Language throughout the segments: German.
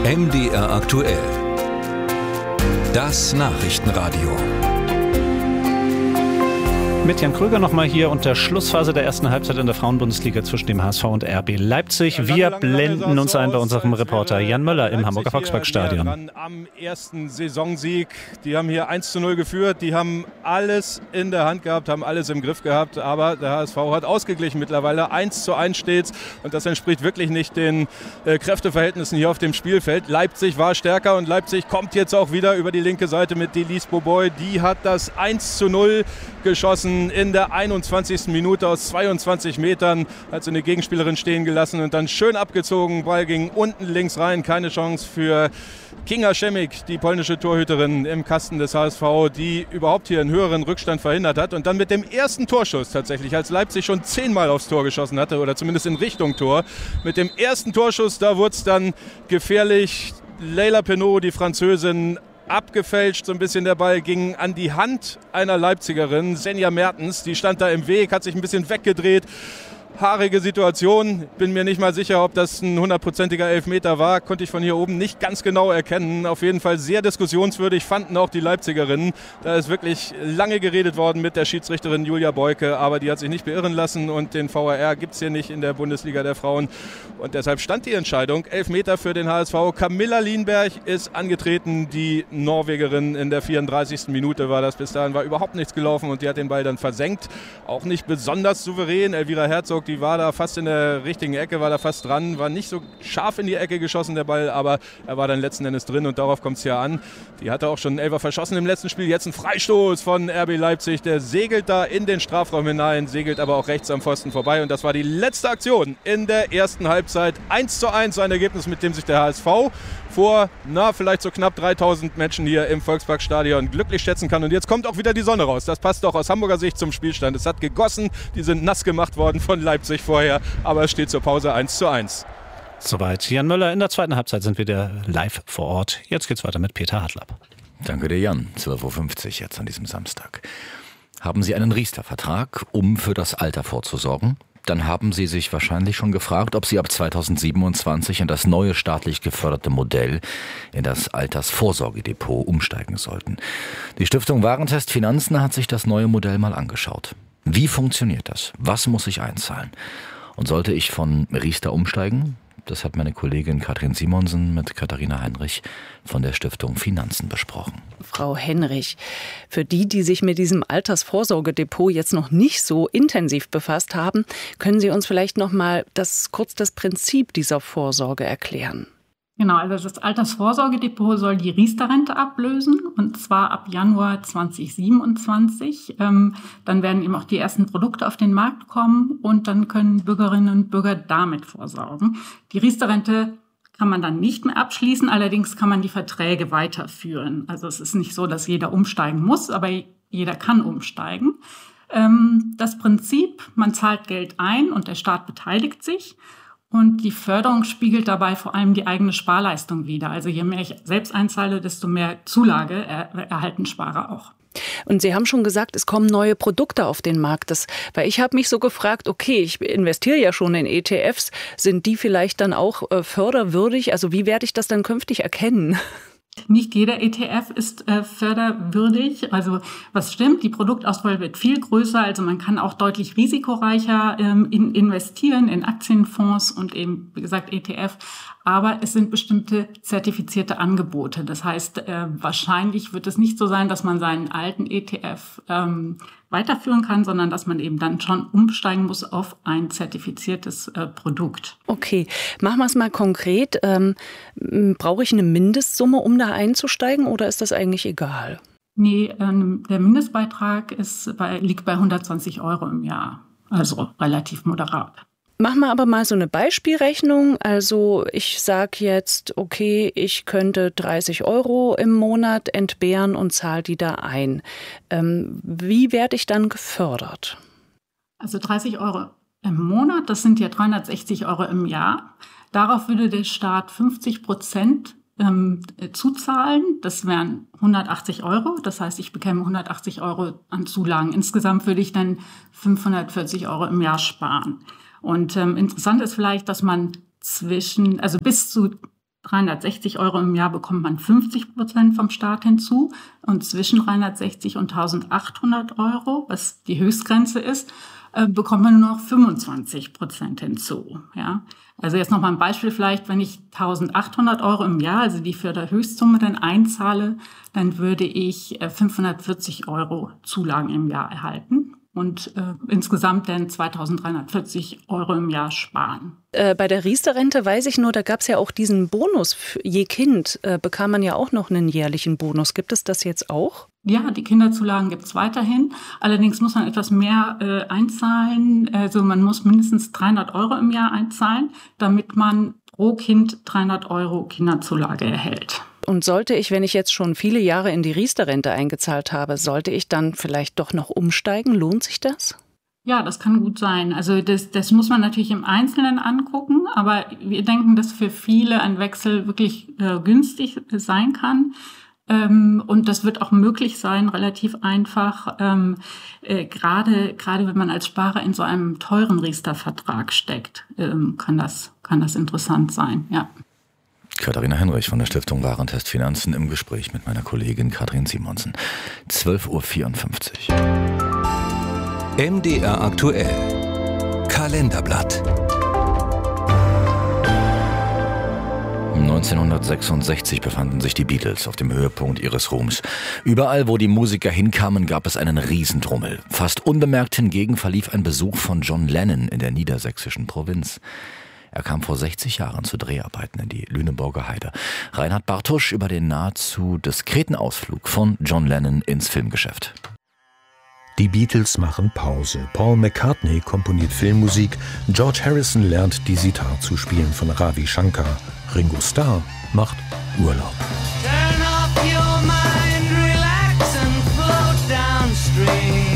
MDR aktuell. Das Nachrichtenradio. Mit Jan Kröger nochmal hier unter Schlussphase der ersten Halbzeit in der Frauenbundesliga zwischen dem HSV und RB Leipzig. Wir blenden uns ein bei unserem Reporter Jan Möller im Hamburger Volksparkstadion. Am ersten Saisonsieg, die haben hier 1:0 geführt, die haben alles in der Hand gehabt, haben alles im Griff gehabt, aber der HSV hat ausgeglichen mittlerweile, 1:1 steht's und das entspricht wirklich nicht den Kräfteverhältnissen hier auf dem Spielfeld. Leipzig war stärker und Leipzig kommt jetzt auch wieder über die linke Seite mit Delis Boboy, die hat das 1:0 geschossen. In der 21. Minute aus 22 Metern hat sie eine Gegenspielerin stehen gelassen und dann schön abgezogen. Ball ging unten links rein. Keine Chance für Kinga Schemmik, die polnische Torhüterin im Kasten des HSV, die überhaupt hier einen höheren Rückstand verhindert hat. Und dann mit dem ersten Torschuss tatsächlich, als Leipzig schon 10-mal aufs Tor geschossen hatte oder zumindest in Richtung Tor. Mit dem ersten Torschuss, da wurde es dann gefährlich. Leila Penaud, die Französin, abgefälscht, so ein bisschen der Ball ging an die Hand einer Leipzigerin, Senja Mertens, die stand da im Weg, hat sich ein bisschen weggedreht. Haarige Situation, bin mir nicht mal sicher, ob das ein 100%iger Elfmeter war, konnte ich von hier oben nicht ganz genau erkennen. Auf jeden Fall sehr diskussionswürdig, fanden auch die Leipzigerinnen. Da ist wirklich lange geredet worden mit der Schiedsrichterin Julia Beuke, aber die hat sich nicht beirren lassen und den VAR gibt es hier nicht in der Bundesliga der Frauen. Und deshalb stand die Entscheidung, Elfmeter für den HSV. Camilla Lienberg ist angetreten, die Norwegerin, in der 34. Minute war das. Bis dahin war überhaupt nichts gelaufen und die hat den Ball dann versenkt. Auch nicht besonders souverän. Elvira Herzog, die war da fast in der richtigen Ecke, war da fast dran, war nicht so scharf in die Ecke geschossen, der Ball, aber er war dann letzten Endes drin und darauf kommt es ja an. Die hatte auch schon einen Elfer verschossen im letzten Spiel, jetzt ein Freistoß von RB Leipzig, der segelt da in den Strafraum hinein, segelt aber auch rechts am Pfosten vorbei und das war die letzte Aktion in der ersten Halbzeit. 1:1 ein Ergebnis, mit dem sich der HSV vor, vielleicht so knapp 3000 Menschen hier im Volksparkstadion glücklich schätzen kann. Und jetzt kommt auch wieder die Sonne raus. Das passt doch aus Hamburger Sicht zum Spielstand. Es hat gegossen, die sind nass gemacht worden von Leipzig vorher, aber es steht zur Pause 1:1. Soweit Jan Möller. In der zweiten Halbzeit sind wir wieder live vor Ort. Jetzt geht's weiter mit Peter Hartlapp. Danke dir, Jan. 12:50 Uhr jetzt an diesem Samstag. Haben Sie einen Riester-Vertrag, um für das Alter vorzusorgen? Dann haben Sie sich wahrscheinlich schon gefragt, ob Sie ab 2027 in das neue staatlich geförderte Modell, in das Altersvorsorgedepot, umsteigen sollten. Die Stiftung Warentest Finanzen hat sich das neue Modell mal angeschaut. Wie funktioniert das? Was muss ich einzahlen? Und sollte ich von Riester umsteigen? Das hat meine Kollegin Katrin Simonsen mit Katharina Heinrich von der Stiftung Finanzen besprochen. Frau Henrich, für die sich mit diesem Altersvorsorgedepot jetzt noch nicht so intensiv befasst haben, können Sie uns vielleicht noch mal kurz das Prinzip dieser Vorsorge erklären? Genau, also das Altersvorsorgedepot soll die Riester-Rente ablösen und zwar ab Januar 2027. Dann werden eben auch die ersten Produkte auf den Markt kommen und dann können Bürgerinnen und Bürger damit vorsorgen. Die Riester-Rente kann man dann nicht mehr abschließen, allerdings kann man die Verträge weiterführen. Also es ist nicht so, dass jeder umsteigen muss, aber jeder kann umsteigen. Das Prinzip, man zahlt Geld ein und der Staat beteiligt sich. Und die Förderung spiegelt dabei vor allem die eigene Sparleistung wider. Also je mehr ich selbst einzahle, desto mehr Zulage erhalten Sparer auch. Und Sie haben schon gesagt, es kommen neue Produkte auf den Markt. Weil ich habe mich so gefragt, okay, ich investiere ja schon in ETFs. Sind die vielleicht dann auch förderwürdig? Also wie werde ich das dann künftig erkennen? Nicht jeder ETF ist förderwürdig. Also was stimmt, die Produktauswahl wird viel größer. Also man kann auch deutlich risikoreicher investieren in Aktienfonds und eben, wie gesagt, ETF. Aber es sind bestimmte zertifizierte Angebote. Das heißt, wahrscheinlich wird es nicht so sein, dass man seinen alten ETF weiterführen kann, sondern dass man eben dann schon umsteigen muss auf ein zertifiziertes Produkt. Okay, machen wir es mal konkret. Brauche ich eine Mindestsumme, um da einzusteigen, oder ist das eigentlich egal? Nee, der Mindestbeitrag liegt bei 120 € im Jahr, also relativ moderat. Machen wir aber mal so eine Beispielrechnung. Also ich sage jetzt, okay, ich könnte 30 € im Monat entbehren und zahle die da ein. Wie werde ich dann gefördert? Also 30 € im Monat, das sind ja 360 € im Jahr. Darauf würde der Staat 50% zuzahlen. Das wären 180 €. Das heißt, ich bekäme 180 € an Zulagen. Insgesamt würde ich dann 540 € im Jahr sparen. Und interessant ist vielleicht, dass man bis zu 360 € im Jahr bekommt man 50% vom Staat hinzu und zwischen 360 und 1.800 €, was die Höchstgrenze ist, bekommt man nur noch 25% hinzu. Ja? Also jetzt nochmal ein Beispiel vielleicht, wenn ich 1.800 € im Jahr, also die Förderhöchstsumme, dann einzahle, dann würde ich 540 € Zulagen im Jahr erhalten und insgesamt dann 2.340 € im Jahr sparen. Bei der Riester-Rente weiß ich nur, da gab es ja auch diesen Bonus. Je Kind bekam man ja auch noch einen jährlichen Bonus. Gibt es das jetzt auch? Ja, die Kinderzulagen gibt es weiterhin. Allerdings muss man etwas mehr einzahlen. Also man muss mindestens 300 € im Jahr einzahlen, damit man pro Kind 300 € Kinderzulage erhält. Und sollte ich, wenn ich jetzt schon viele Jahre in die Riester-Rente eingezahlt habe, sollte ich dann vielleicht doch noch umsteigen? Lohnt sich das? Ja, das kann gut sein. Also das muss man natürlich im Einzelnen angucken, aber wir denken, dass für viele ein Wechsel wirklich günstig sein kann. Und das wird auch möglich sein, relativ einfach, gerade wenn man als Sparer in so einem teuren Riester-Vertrag steckt, kann das interessant sein, ja. Katharina Henrich von der Stiftung Warentest Finanzen im Gespräch mit meiner Kollegin Katrin Simonsen. 12.54 Uhr. MDR aktuell. Kalenderblatt. 1966 befanden sich die Beatles auf dem Höhepunkt ihres Ruhms. Überall, wo die Musiker hinkamen, gab es einen Riesendrummel. Fast unbemerkt hingegen verlief ein Besuch von John Lennon in der niedersächsischen Provinz. Er kam vor 60 Jahren zu Dreharbeiten in die Lüneburger Heide. Reinhard Bartusch über den nahezu diskreten Ausflug von John Lennon ins Filmgeschäft. Die Beatles machen Pause. Paul McCartney komponiert Filmmusik. George Harrison lernt die Sitar zu spielen von Ravi Shankar. Ringo Starr macht Urlaub. Turn off your mind, relax and float downstream.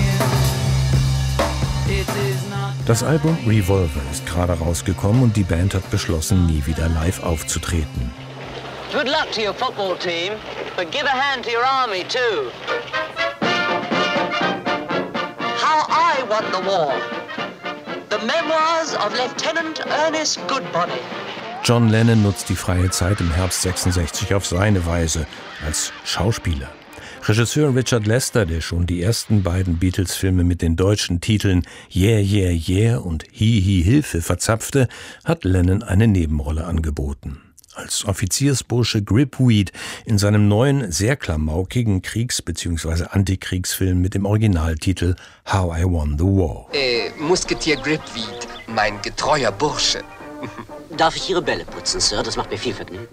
It is not. Das Album Revolver ist gerade rausgekommen und die Band hat beschlossen, nie wieder live aufzutreten. Good luck to your football team, but give a hand to your army too. How I won the war. The memoirs of Lieutenant Ernest Goodbody. John Lennon nutzt die freie Zeit im Herbst 66 auf seine Weise als Schauspieler. Regisseur Richard Lester, der schon die ersten beiden Beatles-Filme mit den deutschen Titeln Yeah, Yeah, Yeah und Hi, Hi, Hilfe verzapfte, hat Lennon eine Nebenrolle angeboten. Als Offiziersbursche Gripweed in seinem neuen, sehr klamaukigen Kriegs- bzw. Antikriegsfilm mit dem Originaltitel How I Won the War. Musketier Gripweed, mein getreuer Bursche. Darf ich Ihre Bälle putzen, Sir? Das macht mir viel Vergnügen.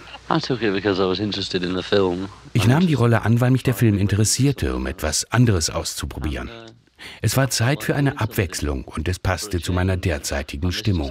Ich nahm die Rolle an, weil mich der Film interessierte, um etwas anderes auszuprobieren. Es war Zeit für eine Abwechslung und es passte zu meiner derzeitigen Stimmung.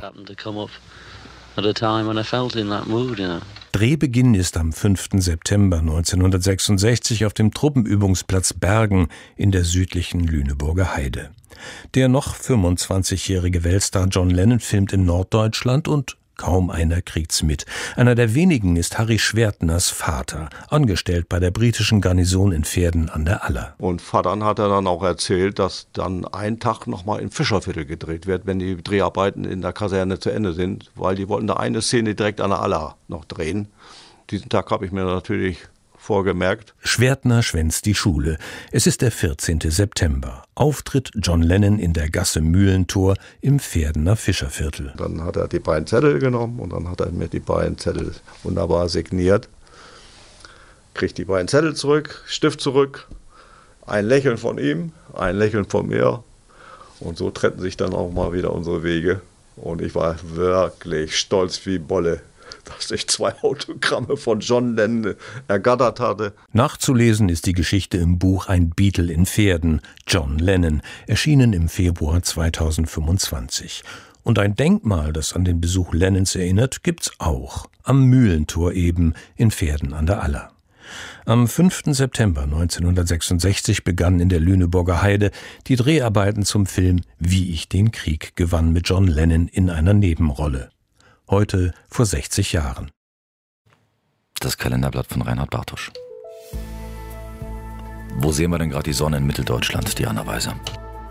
Drehbeginn ist am 5. September 1966 auf dem Truppenübungsplatz Bergen in der südlichen Lüneburger Heide. Der noch 25-jährige Weltstar John Lennon filmt in Norddeutschland und kaum einer kriegt's mit. Einer der wenigen ist Harry Schwertners Vater, angestellt bei der britischen Garnison in Verden an der Aller. Und Vattern hat er dann auch erzählt, dass dann ein Tag nochmal im Fischerviertel gedreht wird, wenn die Dreharbeiten in der Kaserne zu Ende sind, weil die wollten da eine Szene direkt an der Aller noch drehen. Diesen Tag habe ich mir natürlich vorgemerkt. Schwertner schwänzt die Schule. Es ist der 14. September. Auftritt John Lennon in der Gasse Mühlentor im Verdener Fischerviertel. Dann hat er die beiden Zettel genommen und dann hat er mir die beiden Zettel wunderbar signiert. Kriegt die beiden Zettel zurück, Stift zurück, ein Lächeln von ihm, ein Lächeln von mir. Und so trennten sich dann auch mal wieder unsere Wege. Und ich war wirklich stolz wie Bolle, dass ich 2 Autogramme von John Lennon ergattert hatte. Nachzulesen ist die Geschichte im Buch Ein Beatle in Verden, John Lennon, erschienen im Februar 2025. Und ein Denkmal, das an den Besuch Lennons erinnert, gibt's auch. Am Mühlentor eben in Verden an der Aller. Am 5. September 1966 begannen in der Lüneburger Heide die Dreharbeiten zum Film Wie ich den Krieg gewann mit John Lennon in einer Nebenrolle. Heute vor 60 Jahren. Das Kalenderblatt von Reinhard Bartusch. Wo sehen wir denn gerade die Sonne in Mitteldeutschland, Diana Weiser?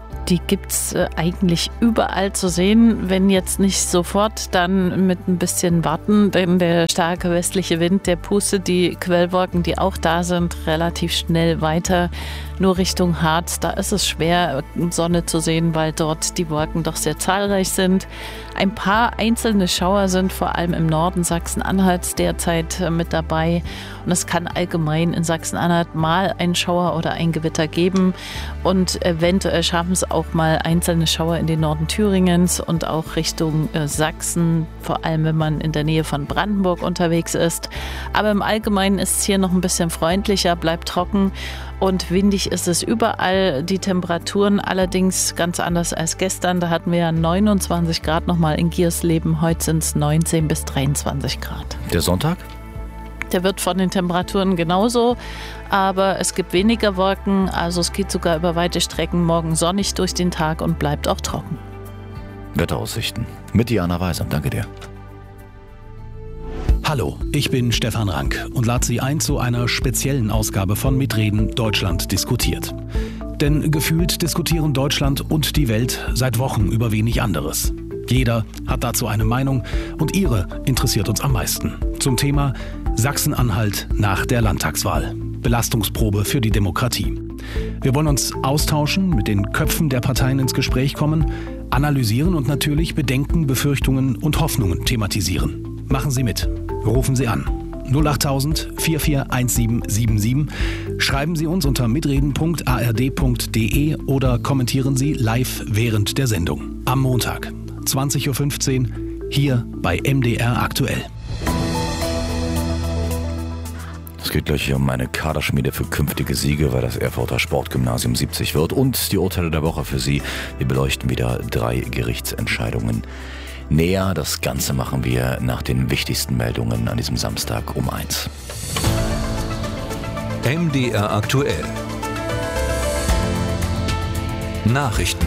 Die gibt's eigentlich überall zu sehen, wenn jetzt nicht sofort, dann mit ein bisschen Warten, denn der starke westliche Wind, der pustet die Quellwolken, die auch da sind, relativ schnell weiter. Nur Richtung Harz, da ist es schwer, Sonne zu sehen, weil dort die Wolken doch sehr zahlreich sind. Ein paar einzelne Schauer sind vor allem im Norden Sachsen-Anhalts derzeit mit dabei. Und es kann allgemein in Sachsen-Anhalt mal ein Schauer oder ein Gewitter geben. Und eventuell schaffen es auch mal einzelne Schauer in den Norden Thüringens und auch Richtung Sachsen, vor allem wenn man in der Nähe von Brandenburg unterwegs ist. Aber im Allgemeinen ist es hier noch ein bisschen freundlicher, bleibt trocken. Und windig ist es überall. Die Temperaturen allerdings ganz anders als gestern. Da hatten wir ja 29 Grad nochmal in Giersleben. Heute sind es 19 bis 23 Grad. Der Sonntag? Der wird von den Temperaturen genauso, aber es gibt weniger Wolken. Also es geht sogar über weite Strecken morgen sonnig durch den Tag und bleibt auch trocken. Wetteraussichten mit Diana Weiser. Danke dir. Hallo, ich bin Stefan Rank und lade Sie ein zu einer speziellen Ausgabe von Mitreden Deutschland diskutiert. Denn gefühlt diskutieren Deutschland und die Welt seit Wochen über wenig anderes. Jeder hat dazu eine Meinung und ihre interessiert uns am meisten. Zum Thema Sachsen-Anhalt nach der Landtagswahl. Belastungsprobe für die Demokratie. Wir wollen uns austauschen, mit den Köpfen der Parteien ins Gespräch kommen, analysieren und natürlich Bedenken, Befürchtungen und Hoffnungen thematisieren. Machen Sie mit. Rufen Sie an. 08000 441777. Schreiben Sie uns unter mitreden.ard.de oder kommentieren Sie live während der Sendung. Am Montag, 20.15 Uhr, hier bei MDR aktuell. Es geht gleich hier um eine Kaderschmiede für künftige Siege, weil das Erfurter Sportgymnasium 70 wird. Und die Urteile der Woche für Sie. Wir beleuchten wieder 3 Gerichtsentscheidungen näher. Das Ganze machen wir nach den wichtigsten Meldungen an diesem Samstag um 1. MDR aktuell. Nachrichten.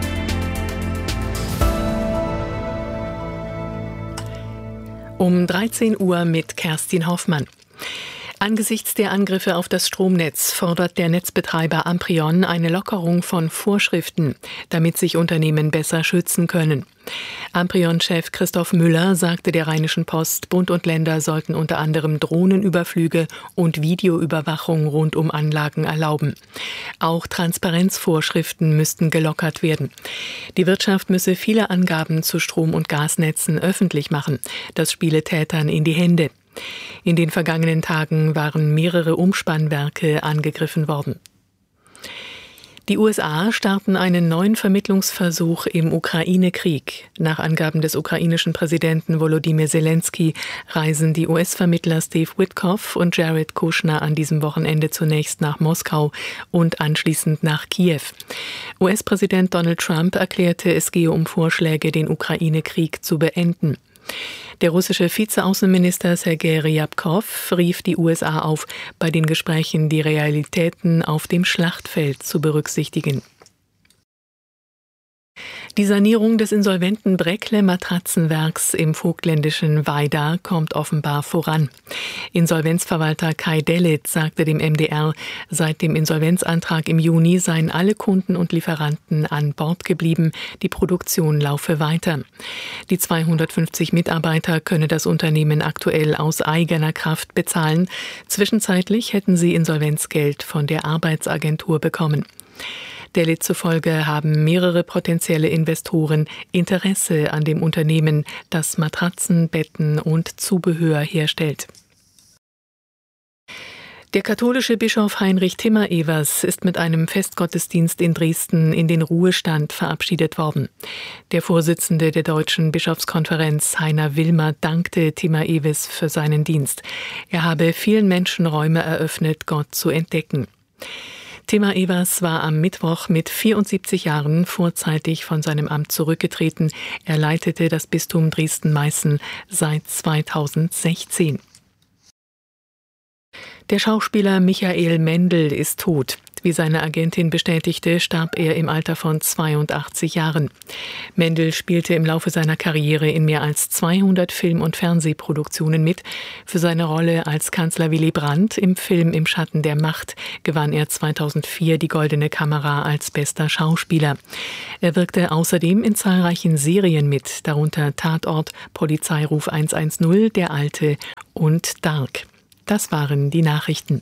Um 13 Uhr mit Kerstin Hoffmann. Angesichts der Angriffe auf das Stromnetz fordert der Netzbetreiber Amprion eine Lockerung von Vorschriften, damit sich Unternehmen besser schützen können. Amprion-Chef Christoph Müller sagte der Rheinischen Post, Bund und Länder sollten unter anderem Drohnenüberflüge und Videoüberwachung rund um Anlagen erlauben. Auch Transparenzvorschriften müssten gelockert werden. Die Wirtschaft müsse viele Angaben zu Strom- und Gasnetzen öffentlich machen. Das spiele Tätern in die Hände. In den vergangenen Tagen waren mehrere Umspannwerke angegriffen worden. Die USA starten einen neuen Vermittlungsversuch im Ukraine-Krieg. Nach Angaben des ukrainischen Präsidenten Volodymyr Zelensky reisen die US-Vermittler Steve Witkoff und Jared Kushner an diesem Wochenende zunächst nach Moskau und anschließend nach Kiew. US-Präsident Donald Trump erklärte, es gehe um Vorschläge, den Ukraine-Krieg zu beenden. Der russische Vizeaußenminister Sergei Ryabkov rief die USA auf, bei den Gesprächen die Realitäten auf dem Schlachtfeld zu berücksichtigen. Die Sanierung des insolventen Bräckle Matratzenwerks im vogtländischen Weida kommt offenbar voran. Insolvenzverwalter Kai Dellitz sagte dem MDR, seit dem Insolvenzantrag im Juni seien alle Kunden und Lieferanten an Bord geblieben, die Produktion laufe weiter. Die 250 Mitarbeiter könne das Unternehmen aktuell aus eigener Kraft bezahlen. Zwischenzeitlich hätten sie Insolvenzgeld von der Arbeitsagentur bekommen. Dellitz zufolge haben mehrere potenzielle Investoren Interesse an dem Unternehmen, das Matratzen, Betten und Zubehör herstellt. Der katholische Bischof Heinrich Timmer-Evers ist mit einem Festgottesdienst in Dresden in den Ruhestand verabschiedet worden. Der Vorsitzende der Deutschen Bischofskonferenz, Heiner Wilmer, dankte Timmer-Evers für seinen Dienst. Er habe vielen Menschen Räume eröffnet, Gott zu entdecken. Timmer-Evers war am Mittwoch mit 74 Jahren vorzeitig von seinem Amt zurückgetreten. Er leitete das Bistum Dresden-Meißen seit 2016. Der Schauspieler Michael Mendl ist tot. Wie seine Agentin bestätigte, starb er im Alter von 82 Jahren. Mendel spielte im Laufe seiner Karriere in mehr als 200 Film- und Fernsehproduktionen mit. Für seine Rolle als Kanzler Willy Brandt im Film Im Schatten der Macht gewann er 2004 die Goldene Kamera als bester Schauspieler. Er wirkte außerdem in zahlreichen Serien mit, darunter Tatort, Polizeiruf 110, Der Alte und Dark. Das waren die Nachrichten.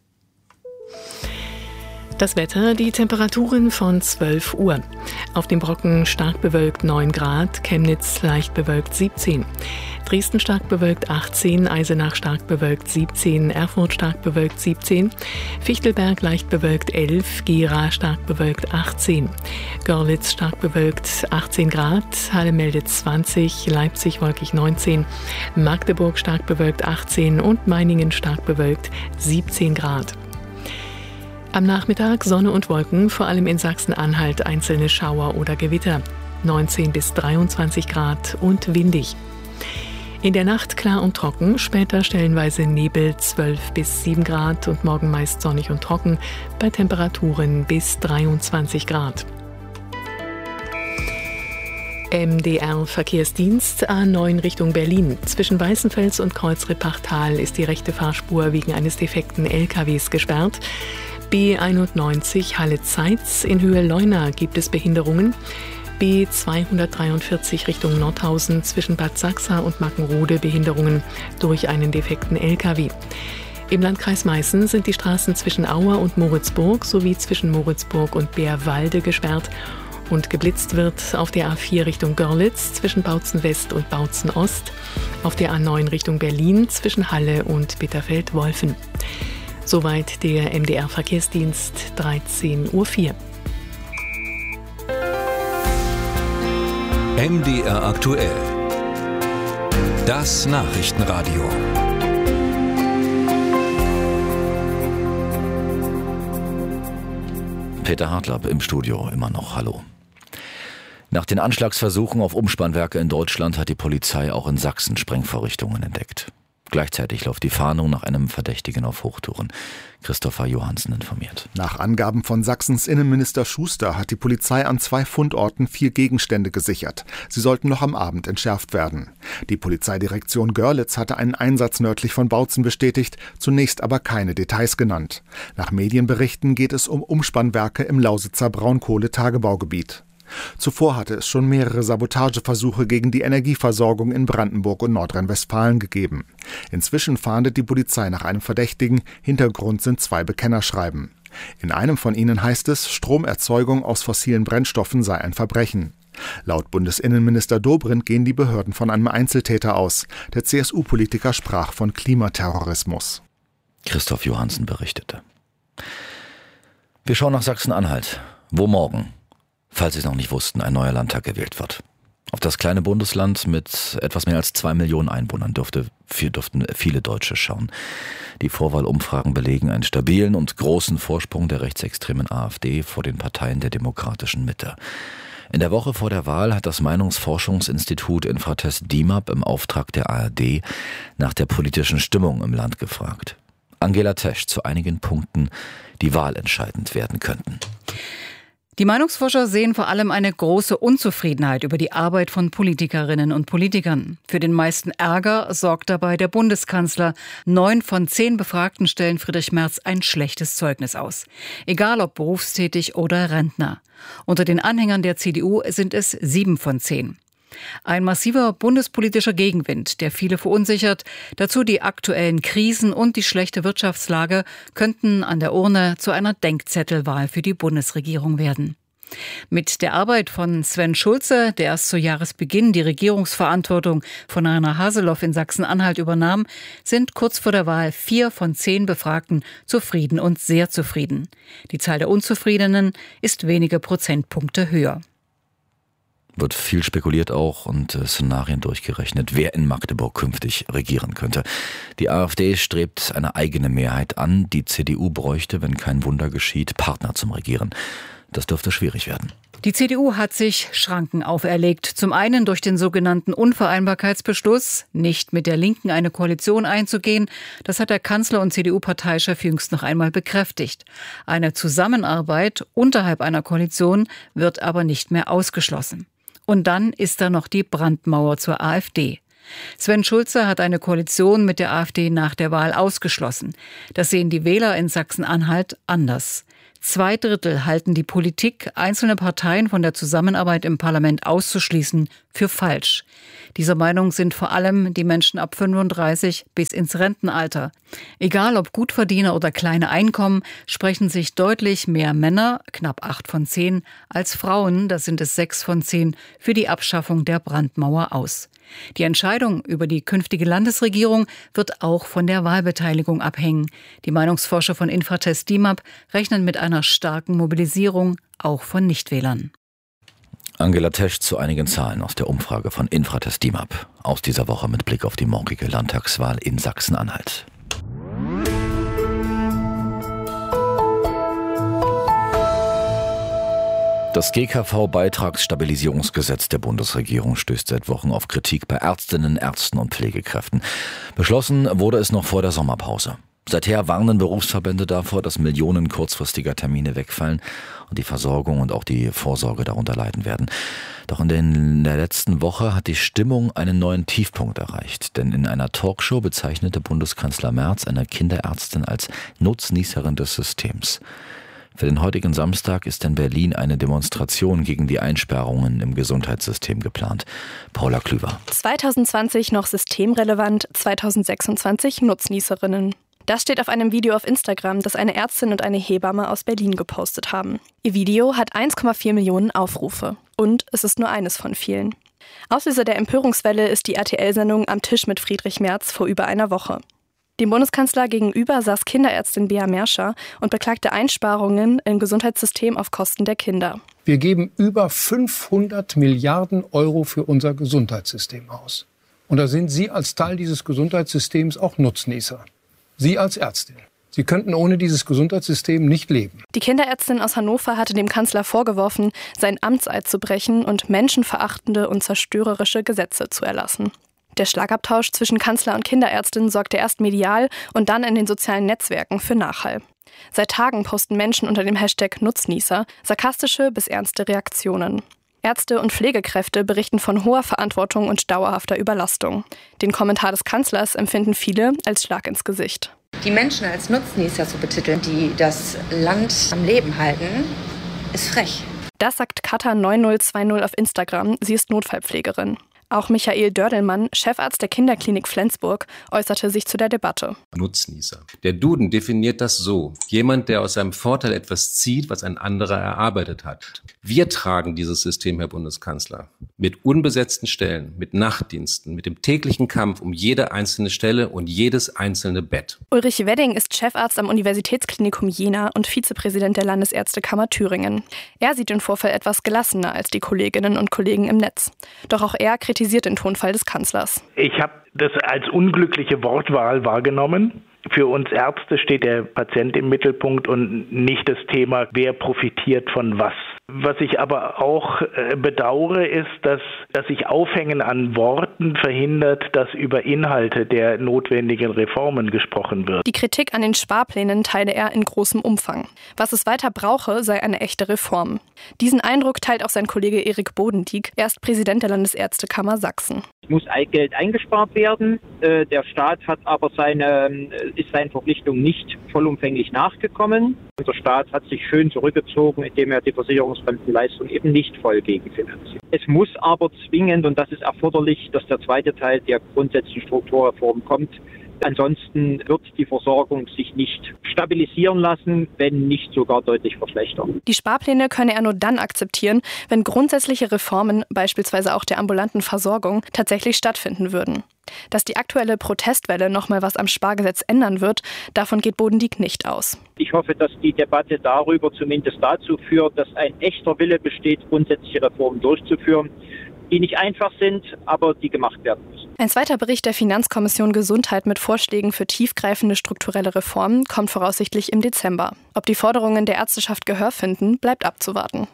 Das Wetter, die Temperaturen von 12 Uhr. Auf dem Brocken stark bewölkt 9 Grad, Chemnitz leicht bewölkt 17. Dresden stark bewölkt 18, Eisenach stark bewölkt 17, Erfurt stark bewölkt 17, Fichtelberg leicht bewölkt 11, Gera stark bewölkt 18, Görlitz stark bewölkt 18 Grad, Halle meldet 20, Leipzig wolkig 19, Magdeburg stark bewölkt 18 und Meiningen stark bewölkt 17 Grad. Am Nachmittag Sonne und Wolken, vor allem in Sachsen-Anhalt einzelne Schauer oder Gewitter. 19 bis 23 Grad und windig. In der Nacht klar und trocken, später stellenweise Nebel 12 bis 7 Grad und morgen meist sonnig und trocken bei Temperaturen bis 23 Grad. MDR-Verkehrsdienst A9 Richtung Berlin. Zwischen Weißenfels und Kreuzrippachtal ist die rechte Fahrspur wegen eines defekten LKWs gesperrt. B91 Halle-Zeitz in Höhe Leuna gibt es Behinderungen. B243 Richtung Nordhausen zwischen Bad Sachsa und Mackenrode Behinderungen durch einen defekten LKW. Im Landkreis Meißen sind die Straßen zwischen Auer und Moritzburg sowie zwischen Moritzburg und Bärwalde gesperrt. Und geblitzt wird auf der A4 Richtung Görlitz zwischen Bautzen West und Bautzen Ost, auf der A9 Richtung Berlin zwischen Halle und Bitterfeld-Wolfen. Soweit der MDR-Verkehrsdienst 13.04 Uhr. MDR aktuell. Das Nachrichtenradio. Peter Hartlapp im Studio immer noch. Hallo. Nach den Anschlagsversuchen auf Umspannwerke in Deutschland hat die Polizei auch in Sachsen Sprengvorrichtungen entdeckt. Gleichzeitig läuft die Fahndung nach einem Verdächtigen auf Hochtouren. Christopher Johansen informiert. Nach Angaben von Sachsens Innenminister Schuster hat die Polizei an 2 Fundorten 4 Gegenstände gesichert. Sie sollten noch am Abend entschärft werden. Die Polizeidirektion Görlitz hatte einen Einsatz nördlich von Bautzen bestätigt, zunächst aber keine Details genannt. Nach Medienberichten geht es um Umspannwerke im Lausitzer Braunkohletagebaugebiet. Zuvor hatte es schon mehrere Sabotageversuche gegen die Energieversorgung in Brandenburg und Nordrhein-Westfalen gegeben. Inzwischen fahndet die Polizei nach einem Verdächtigen. Hintergrund sind 2 Bekennerschreiben. In einem von ihnen heißt es, Stromerzeugung aus fossilen Brennstoffen sei ein Verbrechen. Laut Bundesinnenminister Dobrindt gehen die Behörden von einem Einzeltäter aus. Der CSU-Politiker sprach von Klimaterrorismus. Christoph Johansen berichtete. Wir schauen nach Sachsen-Anhalt, wo morgen, falls Sie es noch nicht wussten, ein neuer Landtag gewählt wird. Auf das kleine Bundesland mit etwas mehr als 2 Millionen Einwohnern dürften viele Deutsche schauen. Die Vorwahlumfragen belegen einen stabilen und großen Vorsprung der rechtsextremen AfD vor den Parteien der demokratischen Mitte. In der Woche vor der Wahl hat das Meinungsforschungsinstitut Infratest DIMAP im Auftrag der ARD nach der politischen Stimmung im Land gefragt. Angela Tesch zu einigen Punkten, die wahlentscheidend werden könnten. Die Meinungsforscher sehen vor allem eine große Unzufriedenheit über die Arbeit von Politikerinnen und Politikern. Für den meisten Ärger sorgt dabei der Bundeskanzler. 9 von 10 Befragten stellen Friedrich Merz ein schlechtes Zeugnis aus. Egal ob berufstätig oder Rentner. Unter den Anhängern der CDU sind es 7 von 10. Ein massiver bundespolitischer Gegenwind, der viele verunsichert. Dazu die aktuellen Krisen und die schlechte Wirtschaftslage könnten an der Urne zu einer Denkzettelwahl für die Bundesregierung werden. Mit der Arbeit von Sven Schulze, der erst zu Jahresbeginn die Regierungsverantwortung von Rainer Haseloff in Sachsen-Anhalt übernahm, sind kurz vor der Wahl 4 von 10 Befragten zufrieden und sehr zufrieden. Die Zahl der Unzufriedenen ist wenige Prozentpunkte höher. Wird viel spekuliert auch und Szenarien durchgerechnet, wer in Magdeburg künftig regieren könnte. Die AfD strebt eine eigene Mehrheit an. Die CDU bräuchte, wenn kein Wunder geschieht, Partner zum Regieren. Das dürfte schwierig werden. Die CDU hat sich Schranken auferlegt. Zum einen durch den sogenannten Unvereinbarkeitsbeschluss, nicht mit der Linken eine Koalition einzugehen. Das hat der Kanzler und CDU-Parteichef jüngst noch einmal bekräftigt. Eine Zusammenarbeit unterhalb einer Koalition wird aber nicht mehr ausgeschlossen. Und dann ist da noch die Brandmauer zur AfD. Sven Schulze hat eine Koalition mit der AfD nach der Wahl ausgeschlossen. Das sehen die Wähler in Sachsen-Anhalt anders. 2/3 halten die Politik, einzelne Parteien von der Zusammenarbeit im Parlament auszuschließen, für falsch. Dieser Meinung sind vor allem die Menschen ab 35 bis ins Rentenalter. Egal ob Gutverdiener oder kleine Einkommen, sprechen sich deutlich mehr Männer, knapp 8 von 10, als Frauen, das sind es 6 von 10, für die Abschaffung der Brandmauer aus. Die Entscheidung über die künftige Landesregierung wird auch von der Wahlbeteiligung abhängen. Die Meinungsforscher von Infratest DIMAP rechnen mit einer starken Mobilisierung, auch von Nichtwählern. Angela Tesch zu einigen Zahlen aus der Umfrage von Infratest DIMAP aus dieser Woche mit Blick auf die morgige Landtagswahl in Sachsen-Anhalt. Das GKV-Beitragsstabilisierungsgesetz der Bundesregierung stößt seit Wochen auf Kritik bei Ärztinnen, Ärzten und Pflegekräften. Beschlossen wurde es noch vor der Sommerpause. Seither warnen Berufsverbände davor, dass Millionen kurzfristiger Termine wegfallen und die Versorgung und auch die Vorsorge darunter leiden werden. Doch in der letzten Woche hat die Stimmung einen neuen Tiefpunkt erreicht. Denn in einer Talkshow bezeichnete Bundeskanzler Merz eine Kinderärztin als Nutznießerin des Systems. Für den heutigen Samstag ist in Berlin eine Demonstration gegen die Einsperrungen im Gesundheitssystem geplant. Paula Klüver. 2020 noch systemrelevant, 2026 Nutznießerinnen. Das steht auf einem Video auf Instagram, das eine Ärztin und eine Hebamme aus Berlin gepostet haben. Ihr Video hat 1,4 Millionen Aufrufe. Und es ist nur eines von vielen. Auslöser der Empörungswelle ist die RTL-Sendung Am Tisch mit Friedrich Merz vor über einer Woche. Dem Bundeskanzler gegenüber saß Kinderärztin Bea Merscher und beklagte Einsparungen im Gesundheitssystem auf Kosten der Kinder. Wir geben über 500 Milliarden Euro für unser Gesundheitssystem aus. Und da sind Sie als Teil dieses Gesundheitssystems auch Nutznießer. Sie als Ärztin. Sie könnten ohne dieses Gesundheitssystem nicht leben. Die Kinderärztin aus Hannover hatte dem Kanzler vorgeworfen, sein Amtseid zu brechen und menschenverachtende und zerstörerische Gesetze zu erlassen. Der Schlagabtausch zwischen Kanzler und Kinderärztin sorgte erst medial und dann in den sozialen Netzwerken für Nachhall. Seit Tagen posten Menschen unter dem Hashtag Nutznießer sarkastische bis ernste Reaktionen. Ärzte und Pflegekräfte berichten von hoher Verantwortung und dauerhafter Überlastung. Den Kommentar des Kanzlers empfinden viele als Schlag ins Gesicht. Die Menschen als Nutznießer zu betiteln, die das Land am Leben halten, ist frech. Das sagt Kata9020 auf Instagram. Sie ist Notfallpflegerin. Auch Michael Dördelmann, Chefarzt der Kinderklinik Flensburg, äußerte sich zu der Debatte. Nutznießer. Der Duden definiert das so. Jemand, der aus seinem Vorteil etwas zieht, was ein anderer erarbeitet hat. Wir tragen dieses System, Herr Bundeskanzler, mit unbesetzten Stellen, mit Nachtdiensten, mit dem täglichen Kampf um jede einzelne Stelle und jedes einzelne Bett. Ulrich Wedding ist Chefarzt am Universitätsklinikum Jena und Vizepräsident der Landesärztekammer Thüringen. Er sieht den Vorfall etwas gelassener als die Kolleginnen und Kollegen im Netz. Doch auch er kritisiert den Tonfall des Kanzlers. Ich habe das als unglückliche Wortwahl wahrgenommen. Für uns Ärzte steht der Patient im Mittelpunkt und nicht das Thema, wer profitiert von was. Was ich aber auch bedauere, ist, dass sich Aufhängen an Worten verhindert, dass über Inhalte der notwendigen Reformen gesprochen wird. Die Kritik an den Sparplänen teile er in großem Umfang. Was es weiter brauche, sei eine echte Reform. Diesen Eindruck teilt auch sein Kollege Erik Bodendieck. Er ist Präsident der Landesärztekammer Sachsen. Es muss Geld eingespart werden. Der Staat hat aber seinen Verpflichtungen nicht vollumfänglich nachgekommen. Unser Staat hat sich schön zurückgezogen, indem er die Versicherungsfremdenleistung eben nicht voll gegenfinanziert. Es muss aber zwingend, und das ist erforderlich, dass der zweite Teil der grundsätzlichen Strukturreform kommt. Ansonsten wird die Versorgung sich nicht stabilisieren lassen, wenn nicht sogar deutlich verschlechtern. Die Sparpläne könne er nur dann akzeptieren, wenn grundsätzliche Reformen, beispielsweise auch der ambulanten Versorgung, tatsächlich stattfinden würden. Dass die aktuelle Protestwelle nochmal was am Spargesetz ändern wird, davon geht Bodendieck nicht aus. Ich hoffe, dass die Debatte darüber zumindest dazu führt, dass ein echter Wille besteht, grundsätzliche Reformen durchzuführen, die nicht einfach sind, aber die gemacht werden müssen. Ein zweiter Bericht der Finanzkommission Gesundheit mit Vorschlägen für tiefgreifende strukturelle Reformen kommt voraussichtlich im Dezember. Ob die Forderungen der Ärzteschaft Gehör finden, bleibt abzuwarten.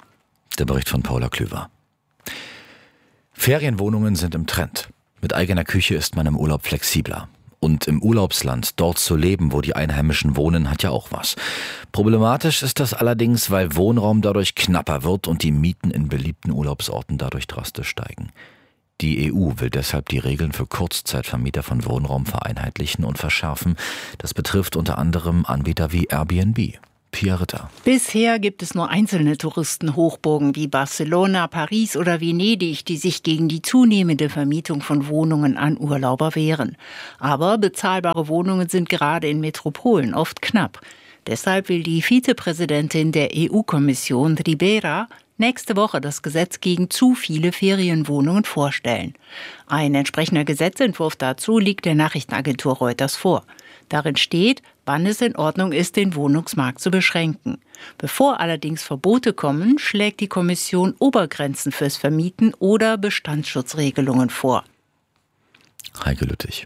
Der Bericht von Paula Klüver. Ferienwohnungen sind im Trend. Mit eigener Küche ist man im Urlaub flexibler. Und im Urlaubsland dort zu leben, wo die Einheimischen wohnen, hat ja auch was. Problematisch ist das allerdings, weil Wohnraum dadurch knapper wird und die Mieten in beliebten Urlaubsorten dadurch drastisch steigen. Die EU will deshalb die Regeln für Kurzzeitvermieter von Wohnraum vereinheitlichen und verschärfen. Das betrifft unter anderem Anbieter wie Airbnb. Pia Ritter. Bisher gibt es nur einzelne Touristenhochburgen wie Barcelona, Paris oder Venedig, die sich gegen die zunehmende Vermietung von Wohnungen an Urlauber wehren. Aber bezahlbare Wohnungen sind gerade in Metropolen oft knapp. Deshalb will die Vizepräsidentin der EU-Kommission, Ribera, nächste Woche das Gesetz gegen zu viele Ferienwohnungen vorstellen. Ein entsprechender Gesetzentwurf dazu liegt der Nachrichtenagentur Reuters vor. Darin steht, wann es in Ordnung ist, den Wohnungsmarkt zu beschränken. Bevor allerdings Verbote kommen, schlägt die Kommission Obergrenzen fürs Vermieten oder Bestandsschutzregelungen vor. Heike Lüttich.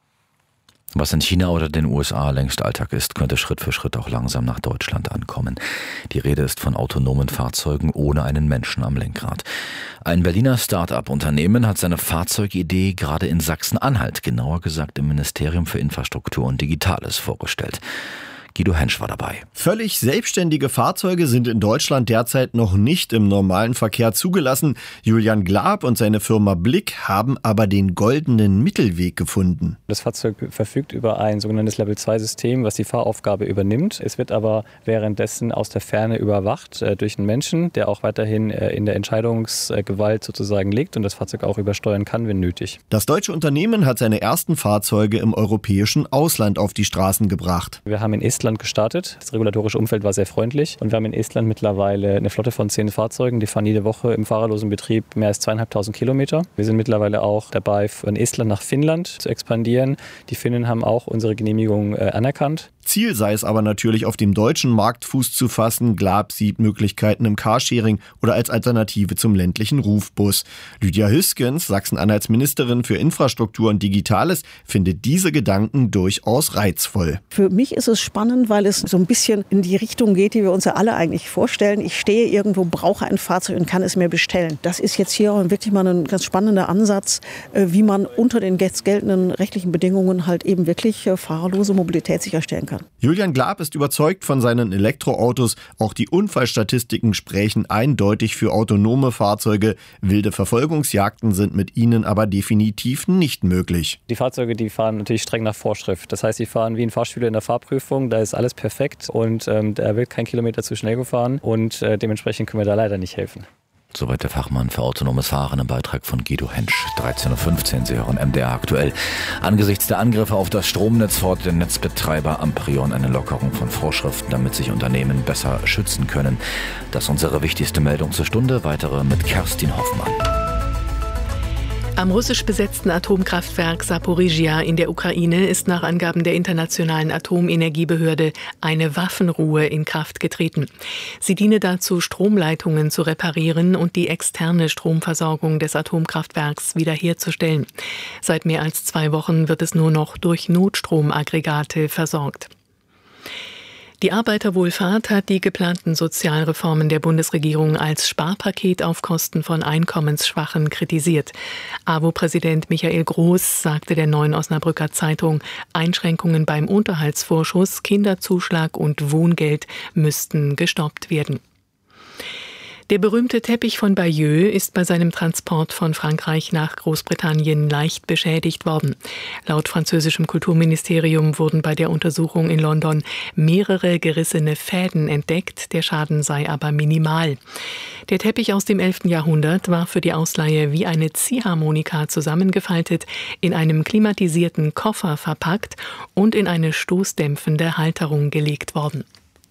Was in China oder den USA längst Alltag ist, könnte Schritt für Schritt auch langsam nach Deutschland ankommen. Die Rede ist von autonomen Fahrzeugen ohne einen Menschen am Lenkrad. Ein Berliner Start-up-Unternehmen hat seine Fahrzeugidee gerade in Sachsen-Anhalt, genauer gesagt im Ministerium für Infrastruktur und Digitales, vorgestellt. Guido Hensch war dabei. Völlig selbstständige Fahrzeuge sind in Deutschland derzeit noch nicht im normalen Verkehr zugelassen. Julian Glab und seine Firma Blick haben aber den goldenen Mittelweg gefunden. Das Fahrzeug verfügt über ein sogenanntes Level-2-System, was die Fahraufgabe übernimmt. Es wird aber währenddessen aus der Ferne überwacht durch einen Menschen, der auch weiterhin in der Entscheidungsgewalt sozusagen liegt und das Fahrzeug auch übersteuern kann, wenn nötig. Das deutsche Unternehmen hat seine ersten Fahrzeuge im europäischen Ausland auf die Straßen gebracht. Wir haben in Estland gestartet. Das regulatorische Umfeld war sehr freundlich und wir haben in Estland mittlerweile eine Flotte von 10 Fahrzeugen, die fahren jede Woche im fahrerlosen Betrieb mehr als 2.500 Kilometer. Wir sind mittlerweile auch dabei, von Estland nach Finnland zu expandieren. Die Finnen haben auch unsere Genehmigung anerkannt. Ziel sei es aber natürlich, auf dem deutschen Markt Fuß zu fassen. Glab sieht Möglichkeiten im Carsharing oder als Alternative zum ländlichen Rufbus. Lydia Hüskens, Sachsen-Anhalts Ministerin für Infrastruktur und Digitales, findet diese Gedanken durchaus reizvoll. Für mich ist es spannend, weil es so ein bisschen in die Richtung geht, die wir uns ja alle eigentlich vorstellen. Ich stehe irgendwo, brauche ein Fahrzeug und kann es mir bestellen. Das ist jetzt hier wirklich mal ein ganz spannender Ansatz, wie man unter den jetzt geltenden rechtlichen Bedingungen halt eben wirklich fahrerlose Mobilität sicherstellen kann. Julian Glab ist überzeugt von seinen Elektroautos. Auch die Unfallstatistiken sprechen eindeutig für autonome Fahrzeuge. Wilde Verfolgungsjagden sind mit ihnen aber definitiv nicht möglich. Die Fahrzeuge, die fahren natürlich streng nach Vorschrift. Das heißt, sie fahren wie ein Fahrschüler in der Fahrprüfung. Da ist alles perfekt und da wird kein Kilometer zu schnell gefahren. Und dementsprechend können wir da leider nicht helfen. Soweit der Fachmann für autonomes Fahren im Beitrag von Guido Hensch. 13.15 Uhr, Sie hören MDR aktuell. Angesichts der Angriffe auf das Stromnetz fordert der Netzbetreiber Amprion eine Lockerung von Vorschriften, damit sich Unternehmen besser schützen können. Das ist unsere wichtigste Meldung zur Stunde. Weitere mit Kerstin Hoffmann. Am russisch besetzten Atomkraftwerk Saporizhia in der Ukraine ist nach Angaben der Internationalen Atomenergiebehörde eine Waffenruhe in Kraft getreten. Sie diene dazu, Stromleitungen zu reparieren und die externe Stromversorgung des Atomkraftwerks wiederherzustellen. Seit mehr als 2 Wochen wird es nur noch durch Notstromaggregate versorgt. Die Arbeiterwohlfahrt hat die geplanten Sozialreformen der Bundesregierung als Sparpaket auf Kosten von Einkommensschwachen kritisiert. AWO-Präsident Michael Groß sagte der Neuen Osnabrücker Zeitung, Einschränkungen beim Unterhaltsvorschuss, Kinderzuschlag und Wohngeld müssten gestoppt werden. Der berühmte Teppich von Bayeux ist bei seinem Transport von Frankreich nach Großbritannien leicht beschädigt worden. Laut französischem Kulturministerium wurden bei der Untersuchung in London mehrere gerissene Fäden entdeckt, der Schaden sei aber minimal. Der Teppich aus dem 11. Jahrhundert war für die Ausleihe wie eine Ziehharmonika zusammengefaltet, in einem klimatisierten Koffer verpackt und in eine stoßdämpfende Halterung gelegt worden.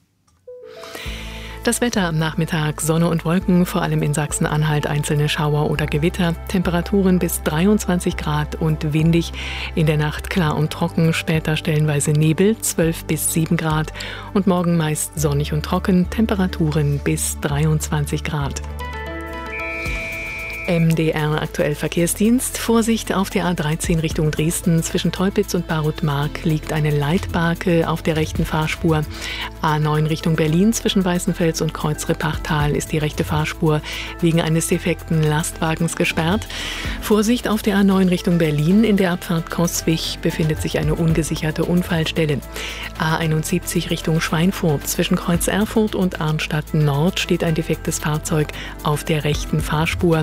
Das Wetter am Nachmittag, Sonne und Wolken, vor allem in Sachsen-Anhalt einzelne Schauer oder Gewitter. Temperaturen bis 23 Grad und windig. In der Nacht klar und trocken, später stellenweise Nebel, 12 bis 7 Grad. Und morgen meist sonnig und trocken, Temperaturen bis 23 Grad. MDR aktuell Verkehrsdienst. Vorsicht auf der A13 Richtung Dresden. Zwischen Teupitz und Barutmark liegt eine Leitbarke auf der rechten Fahrspur. A9 Richtung Berlin zwischen Weißenfels und Kreuzrippachtal ist die rechte Fahrspur wegen eines defekten Lastwagens gesperrt. Vorsicht auf der A9 Richtung Berlin. In der Abfahrt Coswig befindet sich eine ungesicherte Unfallstelle. A71 Richtung Schweinfurt. Zwischen Kreuz Erfurt und Arnstadt Nord steht ein defektes Fahrzeug auf der rechten Fahrspur.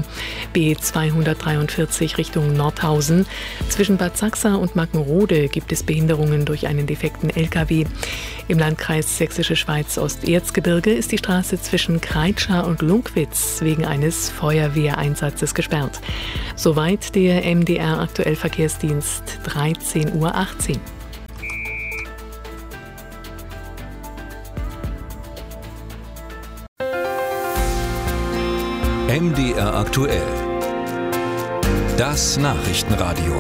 B243 Richtung Nordhausen. Zwischen Bad Sachsa und Mackenrode gibt es Behinderungen durch einen defekten LKW. Im Landkreis Sächsische Schweiz Osterzgebirge ist die Straße zwischen Kreitschar und Lunkwitz wegen eines Feuerwehreinsatzes gesperrt. Soweit der MDR aktuell Verkehrsdienst 13:18 Uhr. MDR aktuell. Das Nachrichtenradio.